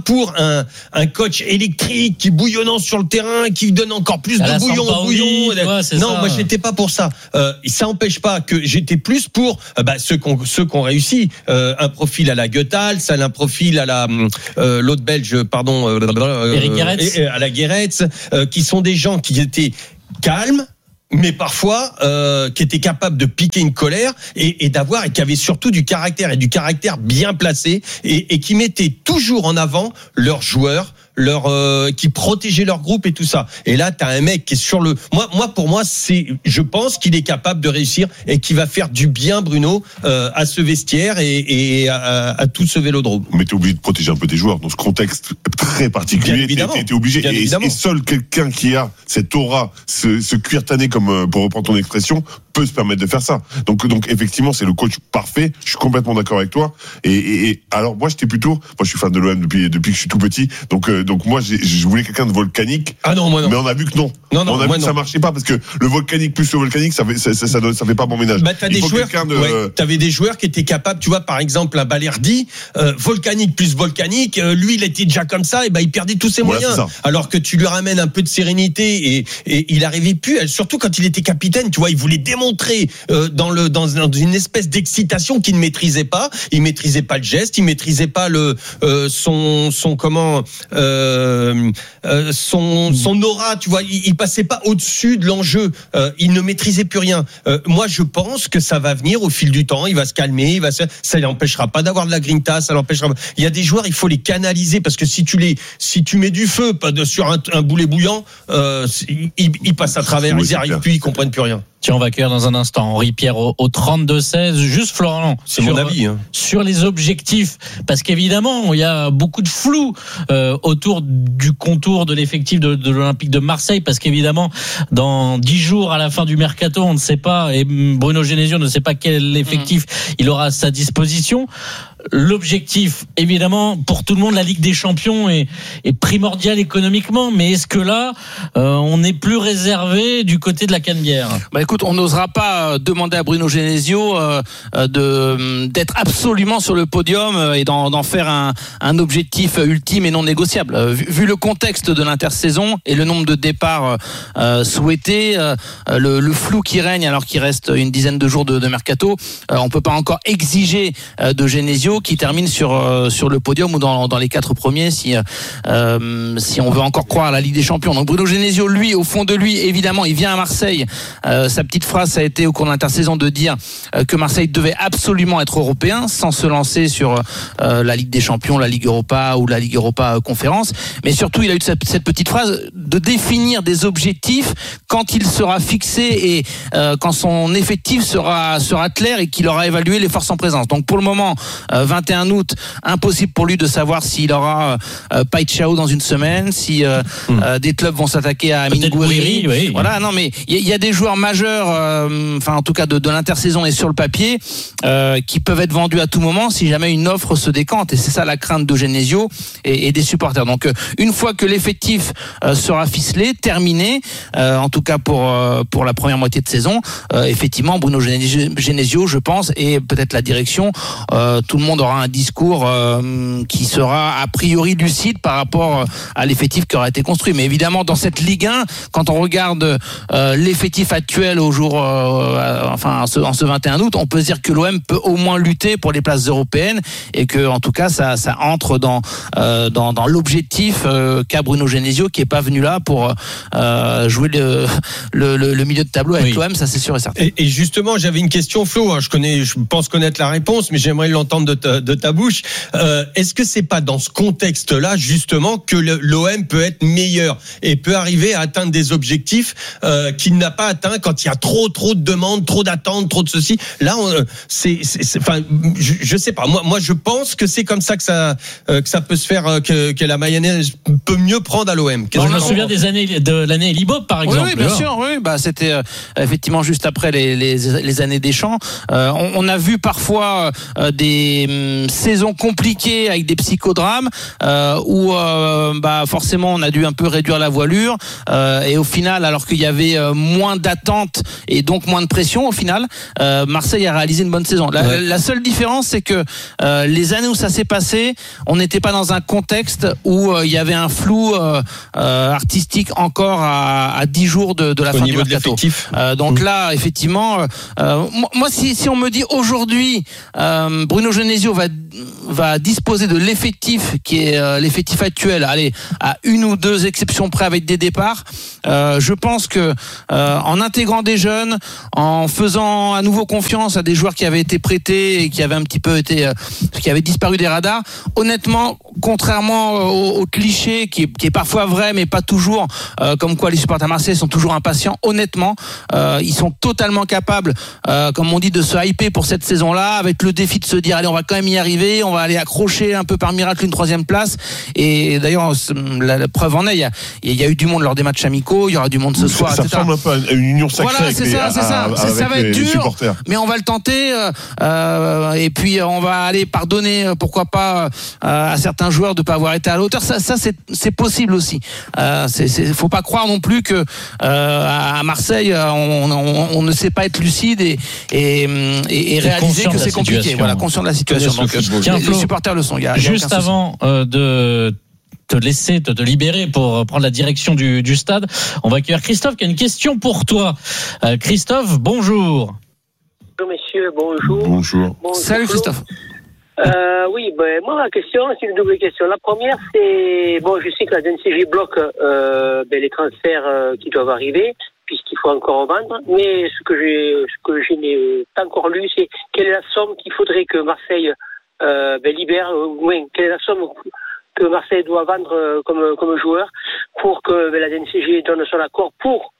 pour un, un coach électrique qui bouillonnant sur le terrain, qui donne encore plus à de bouillon au bouillon. Ouais, c'est non, ça. moi j'étais pas pour ça. Euh, ça n'empêche pas que j'étais plus pour euh, bah, ceux qu'on ceux qu'on réussi. Euh, un profil à la Goethals, un profil à la euh, l'autre belge, pardon, euh, Eric Gerets. euh, à la Gerets, euh, qui sont des gens qui étaient calmes, mais parfois euh, qui étaient capables de piquer une colère et, et d'avoir et qui avaient surtout du caractère et du caractère bien placé et, et qui mettaient toujours en avant leurs joueurs, leur euh, qui protégeaient leur groupe et tout ça. Et là, t'as un mec qui est sur le. Moi, moi, pour moi, c'est. Je pense qu'il est capable de réussir et qui va faire du bien, Bruno, euh, à ce vestiaire et, et à, à tout ce vélodrome. Mais t'es obligé de protéger un peu tes joueurs dans ce contexte très particulier. Bien évidemment. T'es, t'es obligé. Bien Et, évidemment. et seul quelqu'un qui a cette aura, ce, ce cuir tanné, comme euh, pour reprendre ton expression, peut se permettre de faire ça. Donc, donc effectivement, c'est le coach parfait. Je suis complètement d'accord avec toi. Et, et, et alors, moi, j'étais plutôt. Moi, je suis fan de l'O M depuis depuis que je suis tout petit. Donc, euh, donc moi, j'ai, je voulais quelqu'un de volcanique. Ah non, moi non. Mais on a vu que non. Non, non, on a moi vu que non. ça marchait pas parce que le volcanique plus le volcanique, ça fait ça, ça, ça, ça fait pas bon ménage. Bah, t'as Il des faut joueurs, quelqu'un de. ouais, t'avais des joueurs qui étaient capables, tu vois, par exemple, un Balerdi, euh, volcanique plus volcanique, euh, lui, il était déjà comme ça, et ben, il perdait tous ses Voilà, moyens. c'est ça. Alors que tu lui ramènes un peu de sérénité et, et il arrivait plus, surtout quand il était capitaine, tu vois, il voulait démontrer, euh, dans le, dans, dans une espèce d'excitation qu'il ne maîtrisait pas. Il maîtrisait pas le geste, il maîtrisait pas le, euh, son, son, comment, euh, euh, son, son aura, tu vois, il, il passait pas au-dessus de l'enjeu. Euh, il ne maîtrisait plus rien. Euh, moi, je pense que ça va venir au fil du temps. Il va se calmer. Il va se... Ça l'empêchera pas d'avoir de la grinta. Ça l'empêchera. Il y a des joueurs, il faut les canaliser parce que si tu les, si tu mets du feu pas de, sur un, un boulet bouillant, euh, ils, ils passent à travers. Oui, ils y arrivent plus. Ils comprennent plus rien. Tiens, on va accueillir dans un instant Henri Pierre au, au trente-deux seize. Juste Florent, c'est sur, mon avis, hein. Sur les objectifs, parce qu'évidemment, il y a beaucoup de flou euh, autour du contour de l'effectif de, de l'Olympique de Marseille, parce qu'évidemment, dans dix jours à la fin du mercato, on ne sait pas, et Bruno Genesio ne sait pas quel effectif mmh. il aura à sa disposition. L'objectif, évidemment, pour tout le monde, la Ligue des Champions est, est primordiale économiquement, mais est-ce que là, euh, on est plus réservé du côté de la Canebière? Bah écoute, on n'osera pas demander à Bruno Genesio euh, de d'être absolument sur le podium et d'en, d'en faire un, un objectif ultime et non négociable. Vu, vu le contexte de l'intersaison et le nombre de départs euh, souhaités, euh, le, le flou qui règne alors qu'il reste une dizaine de jours de, de mercato, euh, on peut pas encore exiger euh, de Genesio qui termine sur euh, sur le podium ou dans dans les quatre premiers si euh, si on veut encore croire à la Ligue des Champions. Donc Bruno Genesio, lui, au fond de lui, évidemment, il vient à Marseille. Euh, sa petite phrase, ça a été au cours de l'intersaison de dire euh, que Marseille devait absolument être européen, sans se lancer sur euh, la Ligue des Champions, la Ligue Europa ou la Ligue Europa euh, Conférence. Mais surtout, il a eu cette, cette petite phrase de définir des objectifs quand il sera fixé et euh, quand son effectif sera sera clair et qu'il aura évalué les forces en présence. Donc pour le moment, euh, vingt et un août, impossible pour lui de savoir s'il aura euh, Paixão dans une semaine, si euh, mmh. euh, des clubs vont s'attaquer à Amine Gouiri. Oui. Voilà, non mais il y, y a des joueurs majeurs, euh, enfin en tout cas de, de l'intersaison et sur le papier, euh, qui peuvent être vendus à tout moment si jamais une offre se décante. Et c'est ça la crainte de Genesio et, et des supporters. Donc euh, une fois que l'effectif euh, sera ficelé, terminé, euh, en tout cas pour euh, pour la première moitié de saison, euh, effectivement Bruno Genesio, je pense, et peut-être la direction, euh, tout le monde aura un discours euh, qui sera a priori lucide par rapport à l'effectif qui aura été construit. Mais évidemment, dans cette Ligue un, quand on regarde euh, l'effectif actuel au jour, euh, enfin en ce, en ce vingt et un août, on peut se dire que l'O M peut au moins lutter pour les places européennes et que, en tout cas, ça, ça entre dans euh, dans, dans l'objectif euh, qu'a Bruno Genesio, qui est pas venu là pour euh, jouer le, le, le, le milieu de tableau avec oui. l'O M, ça c'est sûr et certain. Et, et justement, j'avais une question, Flo. Hein, je connais, je pense connaître la réponse, mais j'aimerais l'entendre de ta, de ta bouche. Euh, est-ce que c'est pas dans ce contexte-là justement que le, l'O M peut être meilleur et peut arriver à atteindre des objectifs euh, qu'il n'a pas atteints quand il y a trop trop de demandes, trop d'attentes, trop de ceci. Là, on, c'est, c'est, enfin, je, je sais pas. Moi, moi, je pense que c'est comme ça que ça euh, que ça peut se faire, euh, que, que la mayonnaise peut mieux prendre à l'O M. Je me souviens des années de l'année Libob, par exemple. Oui, oui bien sûr. Oui, bah c'était euh, effectivement juste après les les, les années Deschamps. Euh, on, on a vu parfois euh, des hum, saisons compliquées avec des psychodrames euh, où euh, bah forcément on a dû un peu réduire la voilure euh, et au final, alors qu'il y avait euh, moins d'attentes note et donc moins de pression au final, euh, Marseille a réalisé une bonne saison. La, ouais. la seule différence, c'est que euh, les années où ça s'est passé, on n'était pas dans un contexte où il euh, y avait un flou euh, euh, artistique encore à, à dix jours de, de la au fin du mercato. Euh, donc mmh. là, effectivement, euh, moi, si, si on me dit aujourd'hui, euh, Bruno Genesio va va disposer de l'effectif qui est euh, l'effectif actuel, allez, à une ou deux exceptions près avec des départs, euh, je pense que euh, en intégrant des jeunes, en faisant à nouveau confiance à des joueurs qui avaient été prêtés et qui avaient un petit peu été, euh, qui avaient disparu des radars, honnêtement, contrairement au, au cliché qui est, qui est parfois vrai mais pas toujours, euh, comme quoi les supporters marseillais sont toujours impatients, honnêtement, euh, ils sont totalement capables, euh, comme on dit, de se hyper pour cette saison-là, avec le défi de se dire allez, on va quand même y arriver, on va aller accrocher un peu par miracle une troisième place. Et d'ailleurs, la, la preuve en est, il y a, il y a eu du monde lors des matchs amicaux, il y aura du monde ce ça, soir, ça et cetera. ressemble un peu à une union sacrée. Voilà, c'est ça, c'est ça. Ça, ça va être dur, supporters. Mais on va le tenter. Euh, et puis on va aller pardonner, pourquoi pas, euh, à certains joueurs de pas avoir été à la hauteur. Ça, ça c'est, c'est possible aussi. Euh, c'est, c'est, faut pas croire non plus que euh, à Marseille, on, on, on ne sait pas être lucide et, et, et, et réaliser que c'est compliqué. Voilà, conscient de la situation. Donc, Tiens, les, Flo, les supporters le sont. Il y a, il y a juste avant euh, de te laisser, te, te libérer pour prendre la direction du, du stade, on va accueillir Christophe qui a une question pour toi. Euh, Christophe, bonjour. Bonjour messieurs, bonjour. Bonjour. bonjour Salut Christophe. Euh, oui, ben, moi la question, c'est une double question. La première, c'est, bon, je sais que la D N C G bloque euh, ben, les transferts euh, qui doivent arriver, puisqu'il faut encore vendre, mais ce que j'ai, ce que je n'ai pas encore lu, c'est quelle est la somme qu'il faudrait que Marseille euh, ben, libère, ou moins, quelle est la somme que Marseille doit vendre euh, comme, comme joueur pour que ben, la D N C G donne son accord pour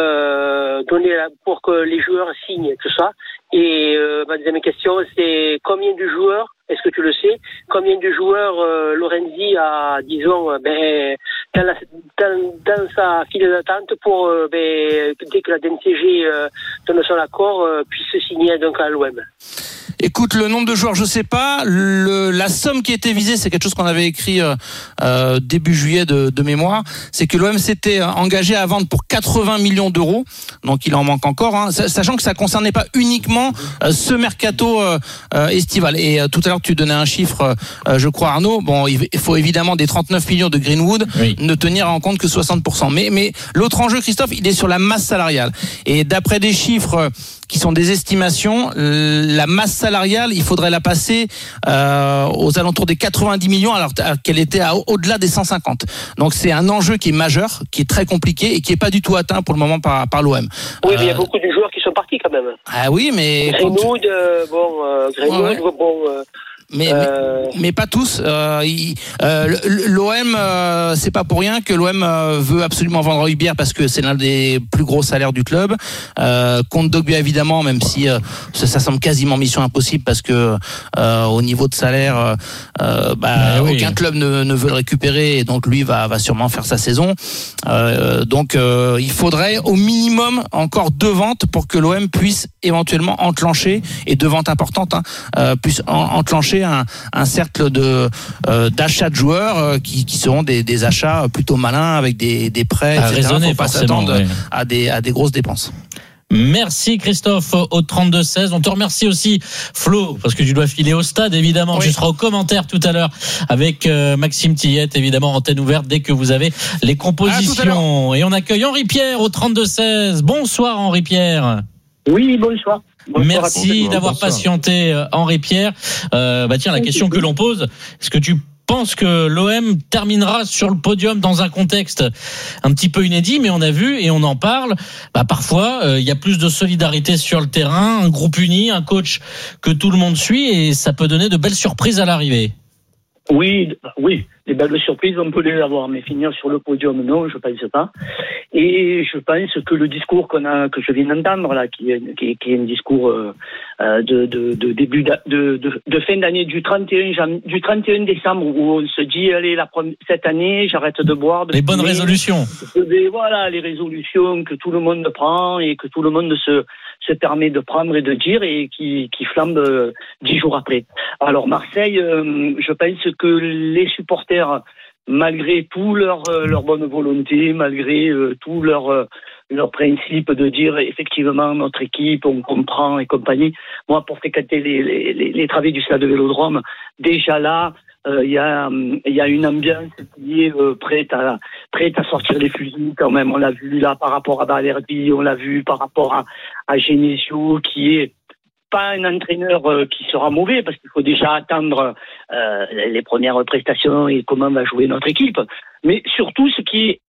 euh, donner la, pour que les joueurs signent tout ça. Et euh, ma deuxième question, c'est combien de joueurs, est-ce que tu le sais, combien de joueurs euh, Lorenzi a, disons, ben, dans, la, dans, dans sa file d'attente pour, euh, ben, dès que la D N C G euh, donne son accord, euh, puisse signer donc à l'O M. Écoute, le nombre de joueurs, je sais pas. Le, la somme qui était visée, c'est quelque chose qu'on avait écrit euh, euh, début juillet de, de mémoire. C'est que l'O M s'était engagé à vendre pour quatre-vingts millions d'euros. Donc il en manque encore, hein, sachant que ça concernait pas uniquement euh, ce mercato euh, euh, estival. Et euh, tout à l'heure, tu donnais un chiffre, euh, je crois, Arnaud. Bon, il faut évidemment des trente-neuf millions de Greenwood, oui. ne tenir en compte que soixante pour cent. Mais, mais l'autre enjeu, Christophe, il est sur la masse salariale. Et d'après des chiffres qui sont des estimations, la masse salariale, il faudrait la passer euh, aux alentours des quatre-vingt-dix millions, alors qu'elle était à, au-delà des cent cinquante. Donc c'est un enjeu qui est majeur, qui est très compliqué et qui est pas du tout atteint pour le moment par, par l'O M. Oui, euh, mais il y a beaucoup de joueurs qui sont partis quand même. Ah oui, mais Greenwood, euh, bon, euh, Greenwood, ouais, ouais. bon. Euh... Mais, euh... mais mais pas tous. Euh, il, euh, L'O M, euh, c'est pas pour rien que l'O M euh, veut absolument vendre Hojbjerg parce que c'est l'un des plus gros salaires du club. Euh, Contre Dogbia évidemment, même si euh, ça, ça semble quasiment mission impossible parce que euh, au niveau de salaire, euh, bah, oui. aucun club ne, ne veut le récupérer et donc lui va va sûrement faire sa saison. Euh, donc euh, il faudrait au minimum encore deux ventes pour que l'O M puisse éventuellement enclencher, et deux ventes importantes, hein, euh, puisse en, enclencher Un, un cercle de euh, d'achats de joueurs euh, qui, qui seront des, des achats plutôt malins avec des, des prêts, et cetera. Il ne faut pas s'attendre oui. à, des, à des grosses dépenses. Merci Christophe au trente-deux seize. On te remercie aussi Flo parce que tu dois filer au stade évidemment. Oui. Tu seras au commentaire tout à l'heure avec euh, Maxime Tillette, évidemment antenne ouverte dès que vous avez les compositions. Et on accueille Henri Pierre au trente-deux seize. Bonsoir Henri Pierre. Oui, bonsoir. Bonsoir. Merci d'avoir bonsoir. patienté Henri Pierre. Euh, bah tiens, la question que l'on pose, est-ce que tu penses que l'O M terminera sur le podium dans un contexte un petit peu inédit, mais on a vu et on en parle, bah parfois il euh, y a plus de solidarité sur le terrain, un groupe uni, un coach que tout le monde suit et ça peut donner de belles surprises à l'arrivée. Oui, oui, des belles surprises, on peut les avoir, mais finir sur le podium, non, je pense pas. Et je pense que le discours qu'on a, que je viens d'entendre là, qui est, qui est, qui est un discours euh, de, de, de début de, de, de fin d'année du trente et un du trente et un décembre, où on se dit allez la cette année, j'arrête de boire. De les bonnes fumer, résolutions. Et voilà, les résolutions que tout le monde prend et que tout le monde se se permet de prendre et de dire et qui, qui flambe euh, dix jours après. Alors Marseille, euh, je pense que les supporters, malgré tout leur, euh, leur bonne volonté, malgré euh, tout leur, euh, leur principe de dire effectivement notre équipe, on comprend et compagnie. Moi, pour fréquenter les, les, les, les travées du stade de Vélodrome, déjà là, il euh, y, y a une ambiance qui est euh, prête, à, prête à sortir les fusils quand même. On l'a vu là par rapport à Balerdi, on l'a vu par rapport à, à Genesio, qui est pas un entraîneur euh, qui sera mauvais, parce qu'il faut déjà attendre euh, les premières prestations et comment va jouer notre équipe. Mais surtout, ce qui est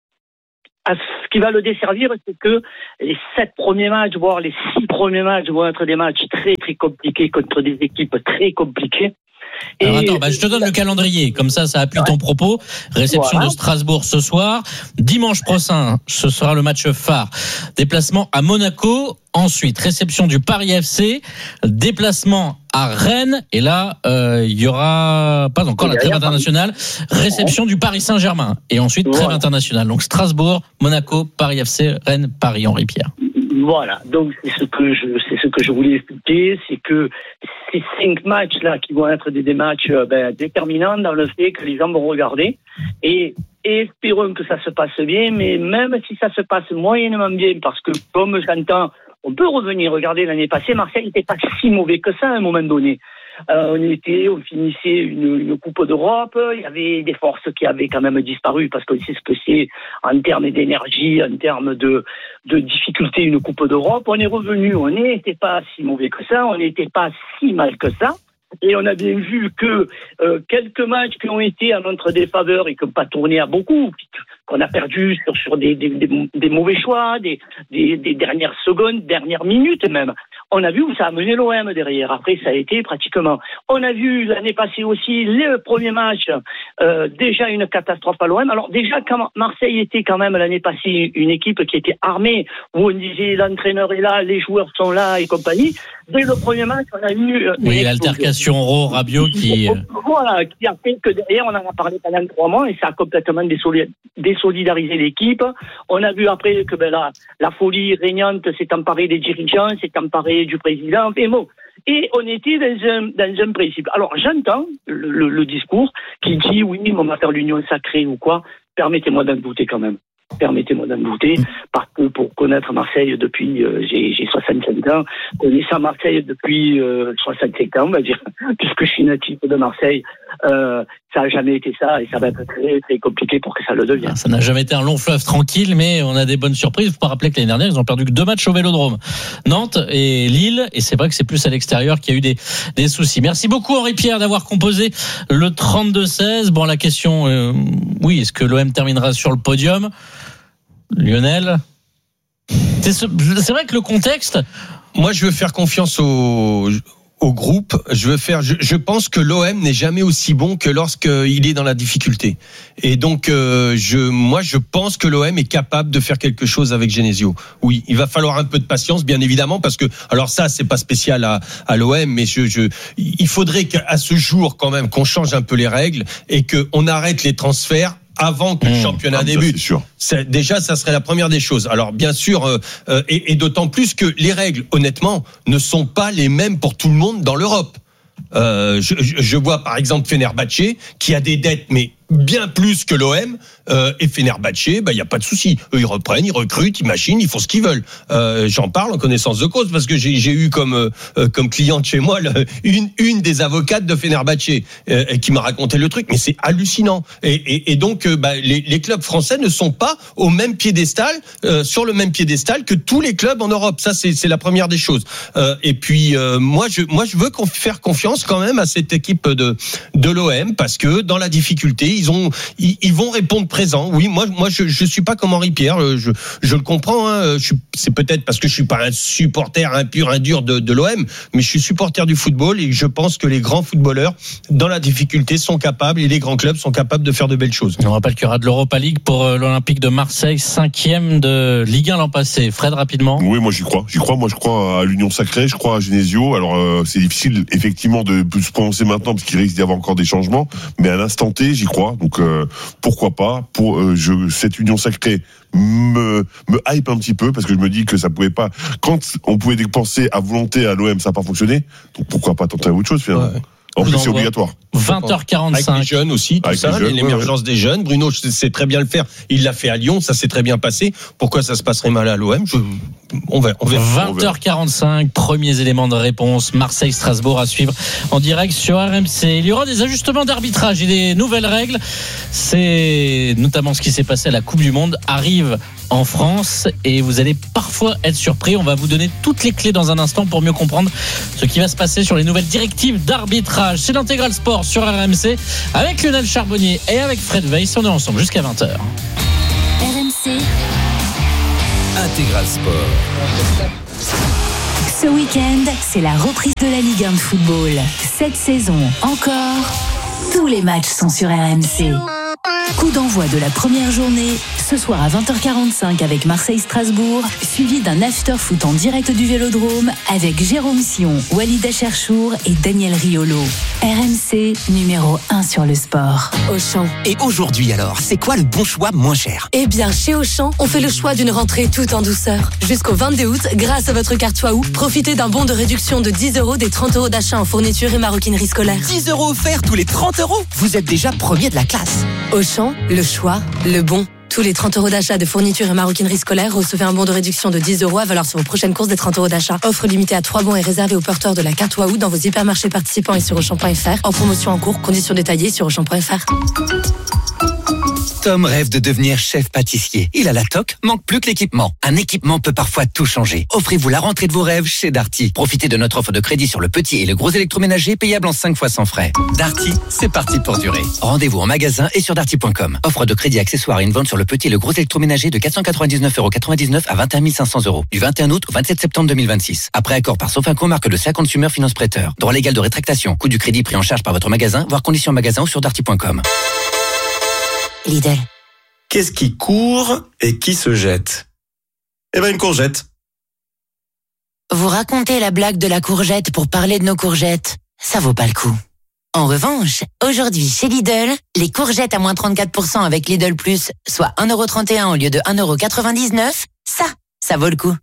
ce qui va le desservir, c'est que les sept premiers matchs, voire les six premiers matchs vont être des matchs très très compliqués contre des équipes très compliquées. Et alors attends, bah je te donne le calendrier, comme ça ça appuie ouais. ton propos. Réception voilà. de Strasbourg ce soir, dimanche prochain ce sera le match phare, déplacement à Monaco, ensuite réception du Paris F C, déplacement à Rennes, et là euh, il y aura pas encore la trêve internationale, réception du Paris Saint-Germain, et ensuite trêve voilà. internationale. Donc Strasbourg, Monaco, Paris F C, Rennes, Paris. Henri Pierre. Voilà, donc c'est ce que je c'est ce que je voulais expliquer, c'est que ces cinq matchs là qui vont être des, des matchs ben, déterminants dans le fait que les gens vont regarder, et, et espérons que ça se passe bien, mais même si ça se passe moyennement bien, parce que comme j'entends, on peut revenir regarder l'année passée, Marseille n'était pas si mauvais que ça à un moment donné. Euh, on était, on finissait une, une Coupe d'Europe, il y avait des forces qui avaient quand même disparu, parce qu'on sait ce que c'est en termes d'énergie, en termes de, de difficulté, une Coupe d'Europe. On est revenu, on n'était pas si mauvais que ça, on n'était pas si mal que ça. Et on a bien vu que euh, quelques matchs qui ont été à notre défaveur et qui n'ont pas tourné à beaucoup, qu'on a perdu sur, sur des, des, des, des mauvais choix, des, des, des dernières secondes, dernières minutes même. On a vu où ça a mené l'O M derrière. Après, ça a été pratiquement. On a vu l'année passée aussi le premier match, euh, déjà une catastrophe à l'O M. Alors déjà, quand Marseille était quand même l'année passée une équipe qui était armée, où on disait l'entraîneur est là, les joueurs sont là et compagnie. Dès le premier match, on a eu... Oui, l'altercation Rabiot qui... Voilà, qui a fait que derrière, on en a parlé pendant trois mois et ça a complètement désolidarisé l'équipe. On a vu après que ben, la, la folie régnante s'est emparée des dirigeants, s'est emparée du président, et bon. Et on était dans un, dans un principe. Alors, j'entends le, le, le discours qui dit, oui, on va faire l'union sacrée ou quoi. Permettez-moi d'en douter quand même. Permettez-moi d'en douter, parce que pour connaître Marseille depuis, euh, j'ai, j'ai soixante-cinq ans, connaissant Marseille depuis euh, soixante-cinq ans, on va dire, puisque je suis natif de Marseille, euh, ça n'a jamais été ça, et ça va être très, très compliqué pour que ça le devienne. Ça n'a jamais été un long fleuve tranquille, mais on a des bonnes surprises. Il ne faut pas rappeler que l'année dernière, ils ont perdu que deux matchs au Vélodrome. Nantes et Lille, et c'est vrai que c'est plus à l'extérieur qu'il y a eu des, des soucis. Merci beaucoup Henri Pierre d'avoir composé le trente-deux seize. Bon, la question, euh, oui, est-ce que l'O M terminera sur le podium ? Lionel, c'est, ce, c'est vrai que le contexte. Moi, je veux faire confiance au, au groupe. Je veux faire. Je, je pense que l'O M n'est jamais aussi bon que lorsqu'il est dans la difficulté. Et donc, euh, je, moi, je pense que l'O M est capable de faire quelque chose avec Genesio. Oui, il va falloir un peu de patience, bien évidemment, parce que alors ça, c'est pas spécial à, à l'O M, mais je, je, il faudrait qu'à ce jour, quand même, qu'on change un peu les règles et qu'on arrête les transferts avant que mmh, le championnat débute. C'est sûr. C'est, déjà, ça serait la première des choses. Alors, bien sûr, euh, euh, et, et d'autant plus que les règles, honnêtement, ne sont pas les mêmes pour tout le monde dans l'Europe. Euh, je, je vois par exemple Fenerbahçe qui a des dettes, mais bien plus que l'O M, euh, et Fenerbahçe, bah il y a pas de souci. Eux ils reprennent, ils recrutent, ils machinent, ils font ce qu'ils veulent. Euh, j'en parle en connaissance de cause parce que j'ai, j'ai eu comme euh, comme cliente chez moi le, une une des avocates de Fenerbahçe euh, qui m'a raconté le truc, mais c'est hallucinant. Et, et, et donc euh, bah, les, les clubs français ne sont pas au même piédestal, euh, sur le même piédestal que tous les clubs en Europe. Ça c'est c'est la première des choses. Euh, et puis euh, moi je moi je veux qu'on faire confiance quand même à cette équipe de de l'O M parce que dans la difficulté ils ont, ils, ils vont répondre présent. Oui, moi, moi, je, je suis pas comme Henri Pierre. Je, je le comprends. Hein. Je, c'est peut-être parce que je suis pas un supporter, un pur, un dur de, de l'O M, mais je suis supporter du football et je pense que les grands footballeurs, dans la difficulté, sont capables et les grands clubs sont capables de faire de belles choses. On rappelle qu'il y aura de l'Europa League pour l'Olympique de Marseille, cinquième de Ligue un l'an passé. Fred, rapidement. Oui, moi j'y crois. J'y crois. Moi, je crois à l'Union Sacrée. Je crois à Genesio. Alors, euh, c'est difficile effectivement de se prononcer maintenant parce qu'il risque d'y avoir encore des changements, mais à l'instant T, j'y crois. Donc euh, pourquoi pas pour euh, je, cette union sacrée me me hype un petit peu parce que je me dis que ça pouvait pas quand on pouvait penser à volonté à l'O M ça n'a pas fonctionné, donc pourquoi pas tenter autre chose finalement. Ouais. En plus, c'est obligatoire. vingt heures quarante-cinq. Avec les jeunes aussi, tout Avec ça, les jeunes, l'émergence ouais, des jeunes. Bruno sait très bien le faire. Il l'a fait à Lyon, ça s'est très bien passé. Pourquoi ça se passerait mal à l'O M? Je... On verra. On verra. vingt heures quarante-cinq, premiers éléments de réponse. Marseille-Strasbourg à suivre en direct sur R M C. Il y aura des ajustements d'arbitrage et des nouvelles règles. C'est notamment ce qui s'est passé à la Coupe du Monde arrive en France et vous allez parfois être surpris. On va vous donner toutes les clés dans un instant pour mieux comprendre ce qui va se passer sur les nouvelles directives d'arbitrage. C'est l'Intégral Sport sur R M C avec Lionel Charbonnier et avec Fred Weiss. On est ensemble jusqu'à vingt heures. R M C Intégral Sport. Ce week-end, c'est la reprise de la Ligue un de football. Cette saison encore, tous les matchs sont sur R M C. Coup d'envoi de la première journée, ce soir à vingt heures quarante-cinq avec Marseille-Strasbourg, suivi d'un after-foot en direct du Vélodrome avec Jérôme Sion, Walid Acharchour et Daniel Riolo. R M C, numéro un sur le sport. Auchan. Et aujourd'hui alors, c'est quoi le bon choix moins cher? Eh bien, chez Auchan, on fait le choix d'une rentrée tout en douceur. Jusqu'au vingt-deux août, grâce à votre carte Waouh, profitez d'un bon de réduction de dix euros des trente euros d'achat en fourniture et maroquinerie scolaire. dix euros offerts tous les trente euros? Vous êtes déjà premier de la classe. Auchan, le choix, le bon. Tous les trente euros d'achat de fourniture et maroquinerie scolaire, recevez un bon de réduction de dix euros à valeur sur vos prochaines courses des trente euros d'achat. Offre limitée à trois bons et réservée aux porteurs de la carte Waouh dans vos hypermarchés participants et sur Auchan point F R. En promotion en cours, conditions détaillées sur Auchan point F R. Tom rêve de devenir chef pâtissier. Il a la toque, manque plus que l'équipement. Un équipement peut parfois tout changer. Offrez-vous la rentrée de vos rêves chez Darty. Profitez de notre offre de crédit sur le petit et le gros électroménager payable en cinq fois sans frais. Darty, c'est parti pour durer. Rendez-vous en magasin et sur darty point com. Offre de crédit accessoire et une vente sur le petit et le gros électroménager de quatre cent quatre-vingt-dix-neuf euros quatre-vingt-dix-neuf à vingt et un mille cinq cents euros. Du vingt et un août au vingt-sept septembre deux mille vingt-six. Après accord par Sofinco, marque de cinquante Consumer Finance Prêteur. Droit légal de rétractation. Coût du crédit pris en charge par votre magasin, voire conditions en magasin ou sur darty point com. Lidl. Qu'est-ce qui court et qui se jette? Eh ben une courgette. Vous racontez la blague de la courgette pour parler de nos courgettes. Ça vaut pas le coup. En revanche, aujourd'hui chez Lidl, les courgettes à moins trente-quatre pour cent avec Lidl Plus, soit un euro trente et un au lieu de un euro quatre-vingt-dix-neuf, ça, ça vaut le coup.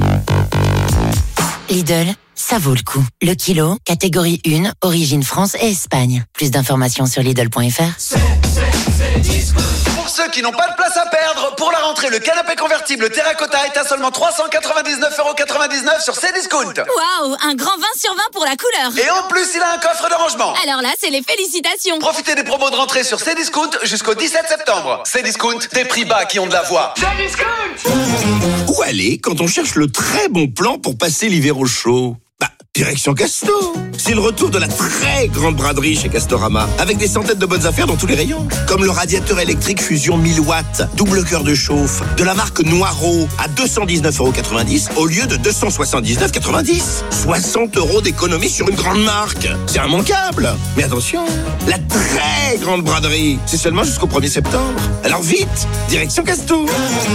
Lidl, ça vaut le coup. Le kilo, catégorie un, origine France et Espagne. Plus d'informations sur Lidl point F R. C'est, c'est, c'est Discount. Pour ceux qui n'ont pas de place à perdre, pour la rentrée, le canapé convertible Terracotta est à seulement trois cent quatre-vingt-dix-neuf euros quatre-vingt-dix-neuf sur Cdiscount. Waouh, un grand vingt sur vingt pour la couleur. Et en plus, il a un coffre de rangement. Alors là, c'est les félicitations. Profitez des promos de rentrée sur Cdiscount jusqu'au dix-sept septembre. Cdiscount, des prix bas qui ont de la voix. Cdiscount. Où aller quand on cherche le très bon plan pour passer l'hiver au chaud? Bah, direction Casto. C'est le retour de la très grande braderie chez Castorama, avec des centaines de bonnes affaires dans tous les rayons. Comme le radiateur électrique Fusion mille watts, double cœur de chauffe, de la marque Noireau, à deux cent dix-neuf euros quatre-vingt-dix au lieu de deux cent soixante-dix-neuf euros quatre-vingt-dix. soixante euros d'économie sur une grande marque. C'est immanquable. Mais attention, la très grande braderie, c'est seulement jusqu'au premier septembre. Alors vite, direction Casto.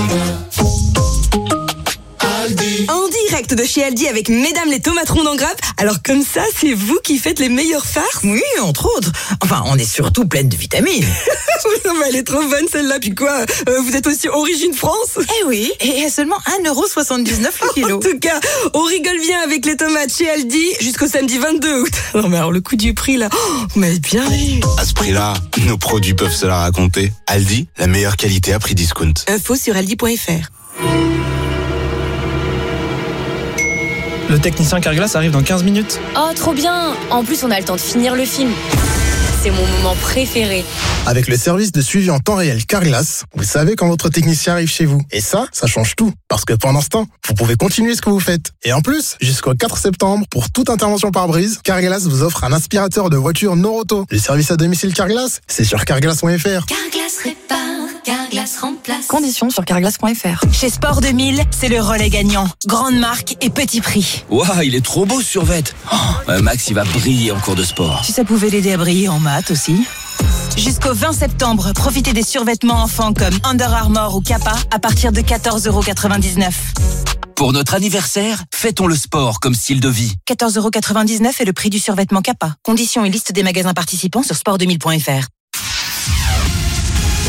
En direct de chez Aldi avec Mesdames les tomates rondes en grappe. Alors comme ça, c'est vous qui faites les meilleures farces? Oui, entre autres. Enfin, on est surtout pleine de vitamines. Non mais elle est trop bonne celle-là. Puis quoi, euh, vous êtes aussi origine France? Eh oui, et à seulement un euro soixante-dix-neuf le kilo. En tout cas, on rigole bien avec les tomates chez Aldi jusqu'au samedi vingt-deux août. Non mais alors le coup du prix là, oh, vous m'avez bien vu. À ce prix-là, nos produits peuvent se la raconter. Aldi, la meilleure qualité à prix discount. Info sur aldi point F R. Le technicien Carglass arrive dans quinze minutes. Oh, trop bien. En plus, on a le temps de finir le film. C'est mon moment préféré. Avec le service de suivi en temps réel Carglass, vous savez quand votre technicien arrive chez vous. Et ça, ça change tout. Parce que pendant ce temps, vous pouvez continuer ce que vous faites. Et en plus, jusqu'au quatre septembre, pour toute intervention par brise, Carglass vous offre un aspirateur de voiture Noroto. Le service à domicile Carglass, c'est sur carglass point F R. Carglass répare, Carglass remplace. Conditions sur carglass point F R. Chez Sport deux mille, c'est le relais gagnant. Grande marque et petit prix. Waouh, il est trop beau ce survêt. Oh, Max, il va briller en cours de sport. Si ça pouvait l'aider à briller en maths aussi. Jusqu'au vingt septembre, profitez des survêtements enfants comme Under Armour ou Kappa à partir de quatorze euros quatre-vingt-dix-neuf. Pour notre anniversaire, fêtons le sport comme style de vie. quatorze euros quatre-vingt-dix-neuf est le prix du survêtement Kappa. Conditions et liste des magasins participants sur sport deux mille point F R.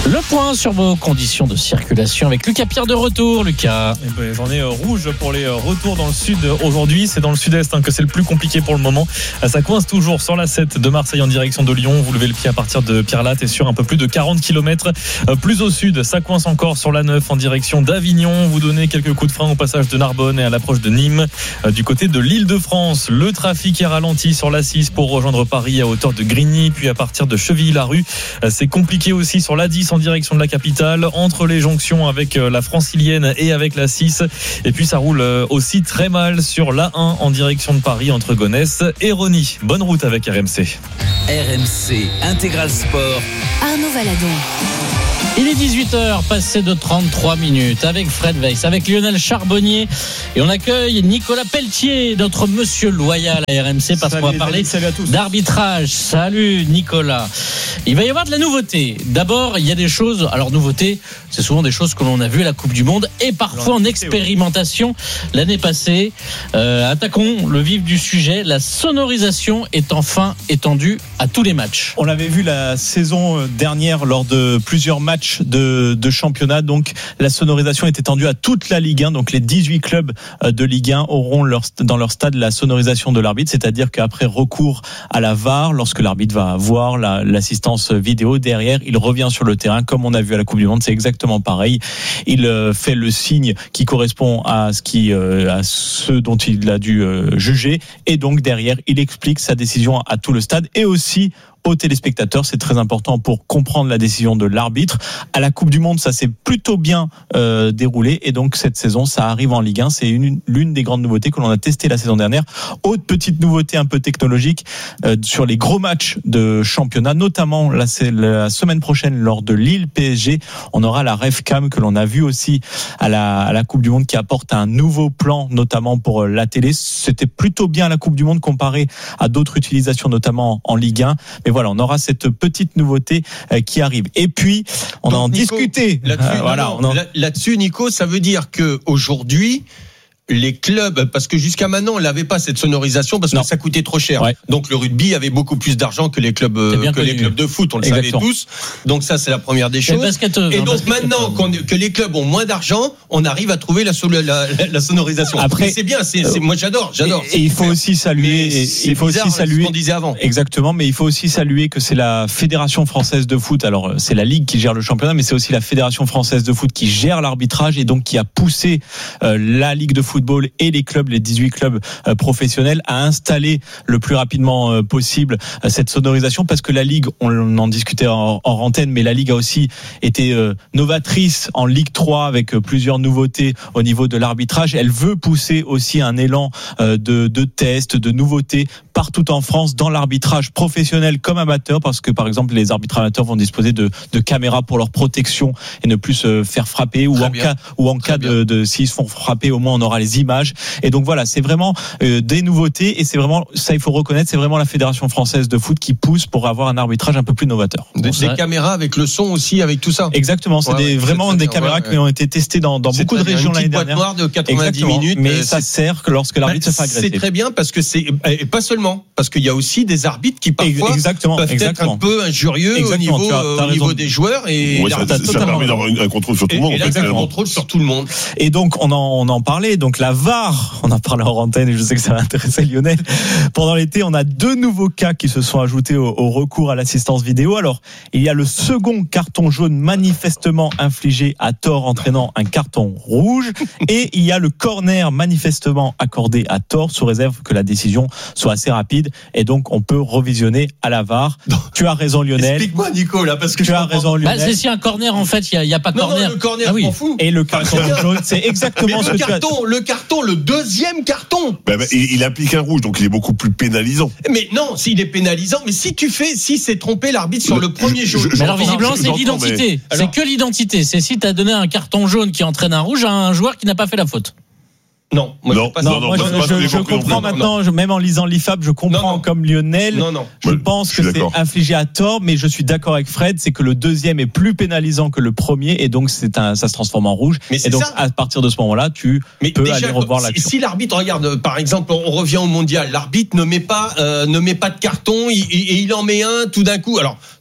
Le point sur vos conditions de circulation avec Lucas Pierre de retour. Lucas. Eh ben, journée euh, rouge pour les euh, retours dans le sud aujourd'hui. C'est dans le sud-est hein, que c'est le plus compliqué pour le moment. Euh, ça coince toujours sur la sept de Marseille en direction de Lyon. Vous levez le pied à partir de Pierre-Latte et sur un peu plus de quarante kilomètres. Euh, plus au sud, ça coince encore sur la neuf en direction d'Avignon. Vous donnez quelques coups de frein au passage de Narbonne et à l'approche de Nîmes. Euh, du côté de l'Île-de-France, le trafic est ralenti sur la six pour rejoindre Paris à hauteur de Grigny. Puis à partir de Chevilly-la-Rue, euh, c'est compliqué aussi sur la dix en direction de la capitale, entre les jonctions avec la Francilienne et avec la six. Et puis ça roule aussi très mal sur l'A un en direction de Paris entre Gonesse et Rony. Bonne route avec R M C. R M C Intégral Sport. Arnaud Valadon. Il est dix-huit heures, passé de trente-trois minutes, avec Fred Weiss, avec Lionel Charbonnier. Et on accueille Nicolas Pelletier, notre monsieur loyal à R M C, parce salut, qu'on va parler salut, salut d'arbitrage. Salut Nicolas. Il va y avoir de la nouveauté. D'abord, il y a des choses, alors nouveauté, c'est souvent des choses que l'on a vues à la Coupe du Monde et parfois en expérimentation l'année passée. Euh, attaquons le vif du sujet. La sonorisation est enfin étendue à tous les matchs. On l'avait vu la saison dernière lors de plusieurs matchs de, de championnat. Donc, la sonorisation est étendue à toute la Ligue un. Donc, les dix-huit clubs de Ligue un auront leur, dans leur stade la sonorisation de l'arbitre. C'est-à-dire qu'après recours à la V A R, lorsque l'arbitre va voir la, l'assistance vidéo derrière, il revient sur le terrain comme on a vu à la Coupe du Monde. C'est exactement pareil. Il euh, fait le signe qui correspond à ce qui, euh, à ce dont il a dû euh, juger. Et donc, derrière, il explique sa décision à tout le stade et aussi aux téléspectateurs. C'est très important pour comprendre la décision de l'arbitre. À la Coupe du Monde, ça s'est plutôt bien euh, déroulé et donc cette saison, ça arrive en Ligue un. C'est une, l'une des grandes nouveautés que l'on a testées la saison dernière. Autre petite nouveauté un peu technologique euh, sur les gros matchs de championnat, notamment la, la semaine prochaine lors de Lille P S G, on aura la RevCam que l'on a vu aussi à la, à la Coupe du Monde qui apporte un nouveau plan, notamment pour la télé. C'était plutôt bien la Coupe du Monde comparé à d'autres utilisations, notamment en Ligue un. Mais voilà, on aura cette petite nouveauté qui arrive. Et puis, on Donc, en Nico, discutait. Là-dessus, euh, voilà, non, non, on en... là-dessus, Nico, ça veut dire que aujourd'hui, les clubs, parce que jusqu'à maintenant on n'avait pas cette sonorisation parce non. que ça coûtait trop cher. Ouais. Donc le rugby avait beaucoup plus d'argent que les clubs que connu. les clubs de foot, on le Exactement. savait tous. Donc ça c'est la première des choses. Basket, Et donc basket, maintenant qu'on, que les clubs ont moins d'argent, on arrive à trouver la, la, la, la sonorisation. Après, c'est bien, c'est, c'est, moi j'adore, j'adore. Et, et il faut aussi saluer, et, il faut aussi saluer ce qu'on disait avant. Exactement, mais il faut aussi saluer que c'est la Fédération française de foot. Alors c'est la ligue qui gère le championnat, mais c'est aussi la Fédération française de foot qui gère l'arbitrage et donc qui a poussé euh, la ligue de football et les clubs, les dix-huit clubs euh, professionnels, à installer le plus rapidement euh, possible euh, cette sonorisation, parce que la Ligue, on, on en discutait en, en antenne, mais la Ligue a aussi été euh, novatrice en Ligue trois avec euh, plusieurs nouveautés au niveau de l'arbitrage. Elle veut pousser aussi un élan euh, de, de tests, de nouveautés partout en France dans l'arbitrage professionnel comme amateur, parce que par exemple les arbitres amateurs vont disposer de, de caméras pour leur protection et ne plus se faire frapper, ou en, cas, ou en cas de, de s'ils se font frapper, au moins on aura les images. Et donc voilà, c'est vraiment euh, des nouveautés, et c'est vraiment ça, il faut reconnaître, c'est vraiment la Fédération française de foot qui pousse pour avoir un arbitrage un peu plus novateur. Des, des caméras avec le son aussi, avec tout ça. Exactement, c'est ouais, des, ouais, vraiment c'est des caméras ouais, qui ont été testées dans, dans beaucoup de régions l'année dernière. Une boîte noire de quatre-vingt-dix minutes, mais ça sert que lorsque l'arbitre bah, se fait agresser. C'est très bien parce que c'est et pas seulement parce qu'il y a aussi des arbitres qui parfois exactement, peuvent exactement. être un peu injurieux exactement, au niveau, as, as au niveau des joueurs, et ouais, ça, ça, ça permet d'avoir un contrôle sur tout le monde. Et, et là, un contrôle sur tout le monde. Et donc on en, on en parlait, donc la V A R, on en parlait en antenne et je sais que ça va intéresser Lionel. Pendant l'été, on a deux nouveaux cas qui se sont ajoutés au, au recours à l'assistance vidéo. Alors, il y a le second carton jaune manifestement infligé à tort, entraînant un carton rouge, et il y a le corner manifestement accordé à tort, sous réserve que la décision soit assez rapide, et donc on peut revisionner à la V A R. Non. Tu as raison Lionel. Explique-moi Nico là, parce que tu as raison Lionel. Bah, c'est si un corner en fait, il y, y a pas de non, corner. Non, le corner, ah, oui. m'en fous. Et le carton jaune, c'est exactement mais ce le que carton, tu as. le carton, le deuxième carton. Bah, bah, il, il applique un rouge, donc il est beaucoup plus pénalisant. Mais non, s'il est pénalisant, mais si tu fais, si c'est trompé l'arbitre sur le, le premier jaune. Mais alors visiblement c'est l'identité. Mais... C'est que l'identité. C'est si tu as donné un carton jaune qui entraîne un rouge à un joueur qui n'a pas fait la faute. Non, moi, non, pas non, non, moi, non, je, je, je comprends non, maintenant, non. Je, même en lisant l'I F A B, je comprends non, non. comme Lionel. Non, non. Je ouais, pense je que c'est infligé à tort, mais je suis d'accord avec Fred, c'est que le deuxième est plus pénalisant que le premier, et donc c'est un, ça se transforme en rouge. Mais et donc ça. à partir de ce moment-là, tu mais peux déjà, aller revoir l'action. Si l'arbitre regarde, par exemple, on revient au mondial, l'arbitre ne met pas, euh, ne met pas de carton, et il, il en met un tout d'un coup. Alors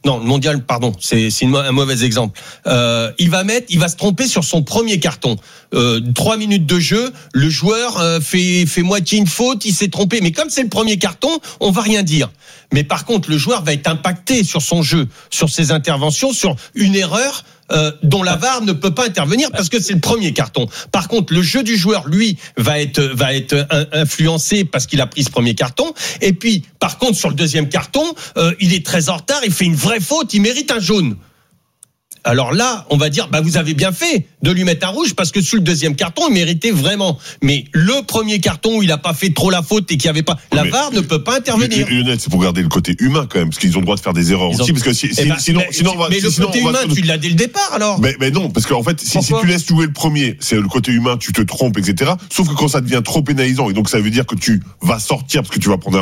non, le mondial, pardon, c'est, c'est une, un mauvais exemple. Euh, il va mettre, il va se tromper sur son premier carton. Euh, trois minutes de jeu, le joueur euh, fait, fait moitié une faute, il s'est trompé. Mais comme c'est le premier carton, on va rien dire. Mais par contre, le joueur va être impacté sur son jeu, sur ses interventions, sur une erreur. Euh, dont la V A R ne peut pas intervenir parce que c'est le premier carton. Par contre, le jeu du joueur, lui, va être va être influencé parce qu'il a pris ce premier carton. Et puis, par contre, sur le deuxième carton, euh, il est très en retard, il fait une vraie faute, il mérite un jaune. Alors là, on va dire, bah vous avez bien fait de lui mettre un rouge parce que sur le deuxième carton, il méritait vraiment. Mais le premier carton où il a pas fait trop la faute et qu'il y avait pas, la mais, V A R ne peut pas intervenir. Lionel, c'est pour garder le côté humain quand même, parce qu'ils ont le droit de faire des erreurs Ils aussi, ont... parce que si, eh ben, sinon, mais, sinon, on va, mais le sinon, côté on va... humain, tu l'as dès le départ alors. Mais, mais non, parce qu'en fait, si, si tu laisses jouer le premier, c'est le côté humain, tu te trompes, et cetera. Sauf que quand ça devient trop pénalisant, et donc ça veut dire que tu vas sortir parce que tu vas prendre un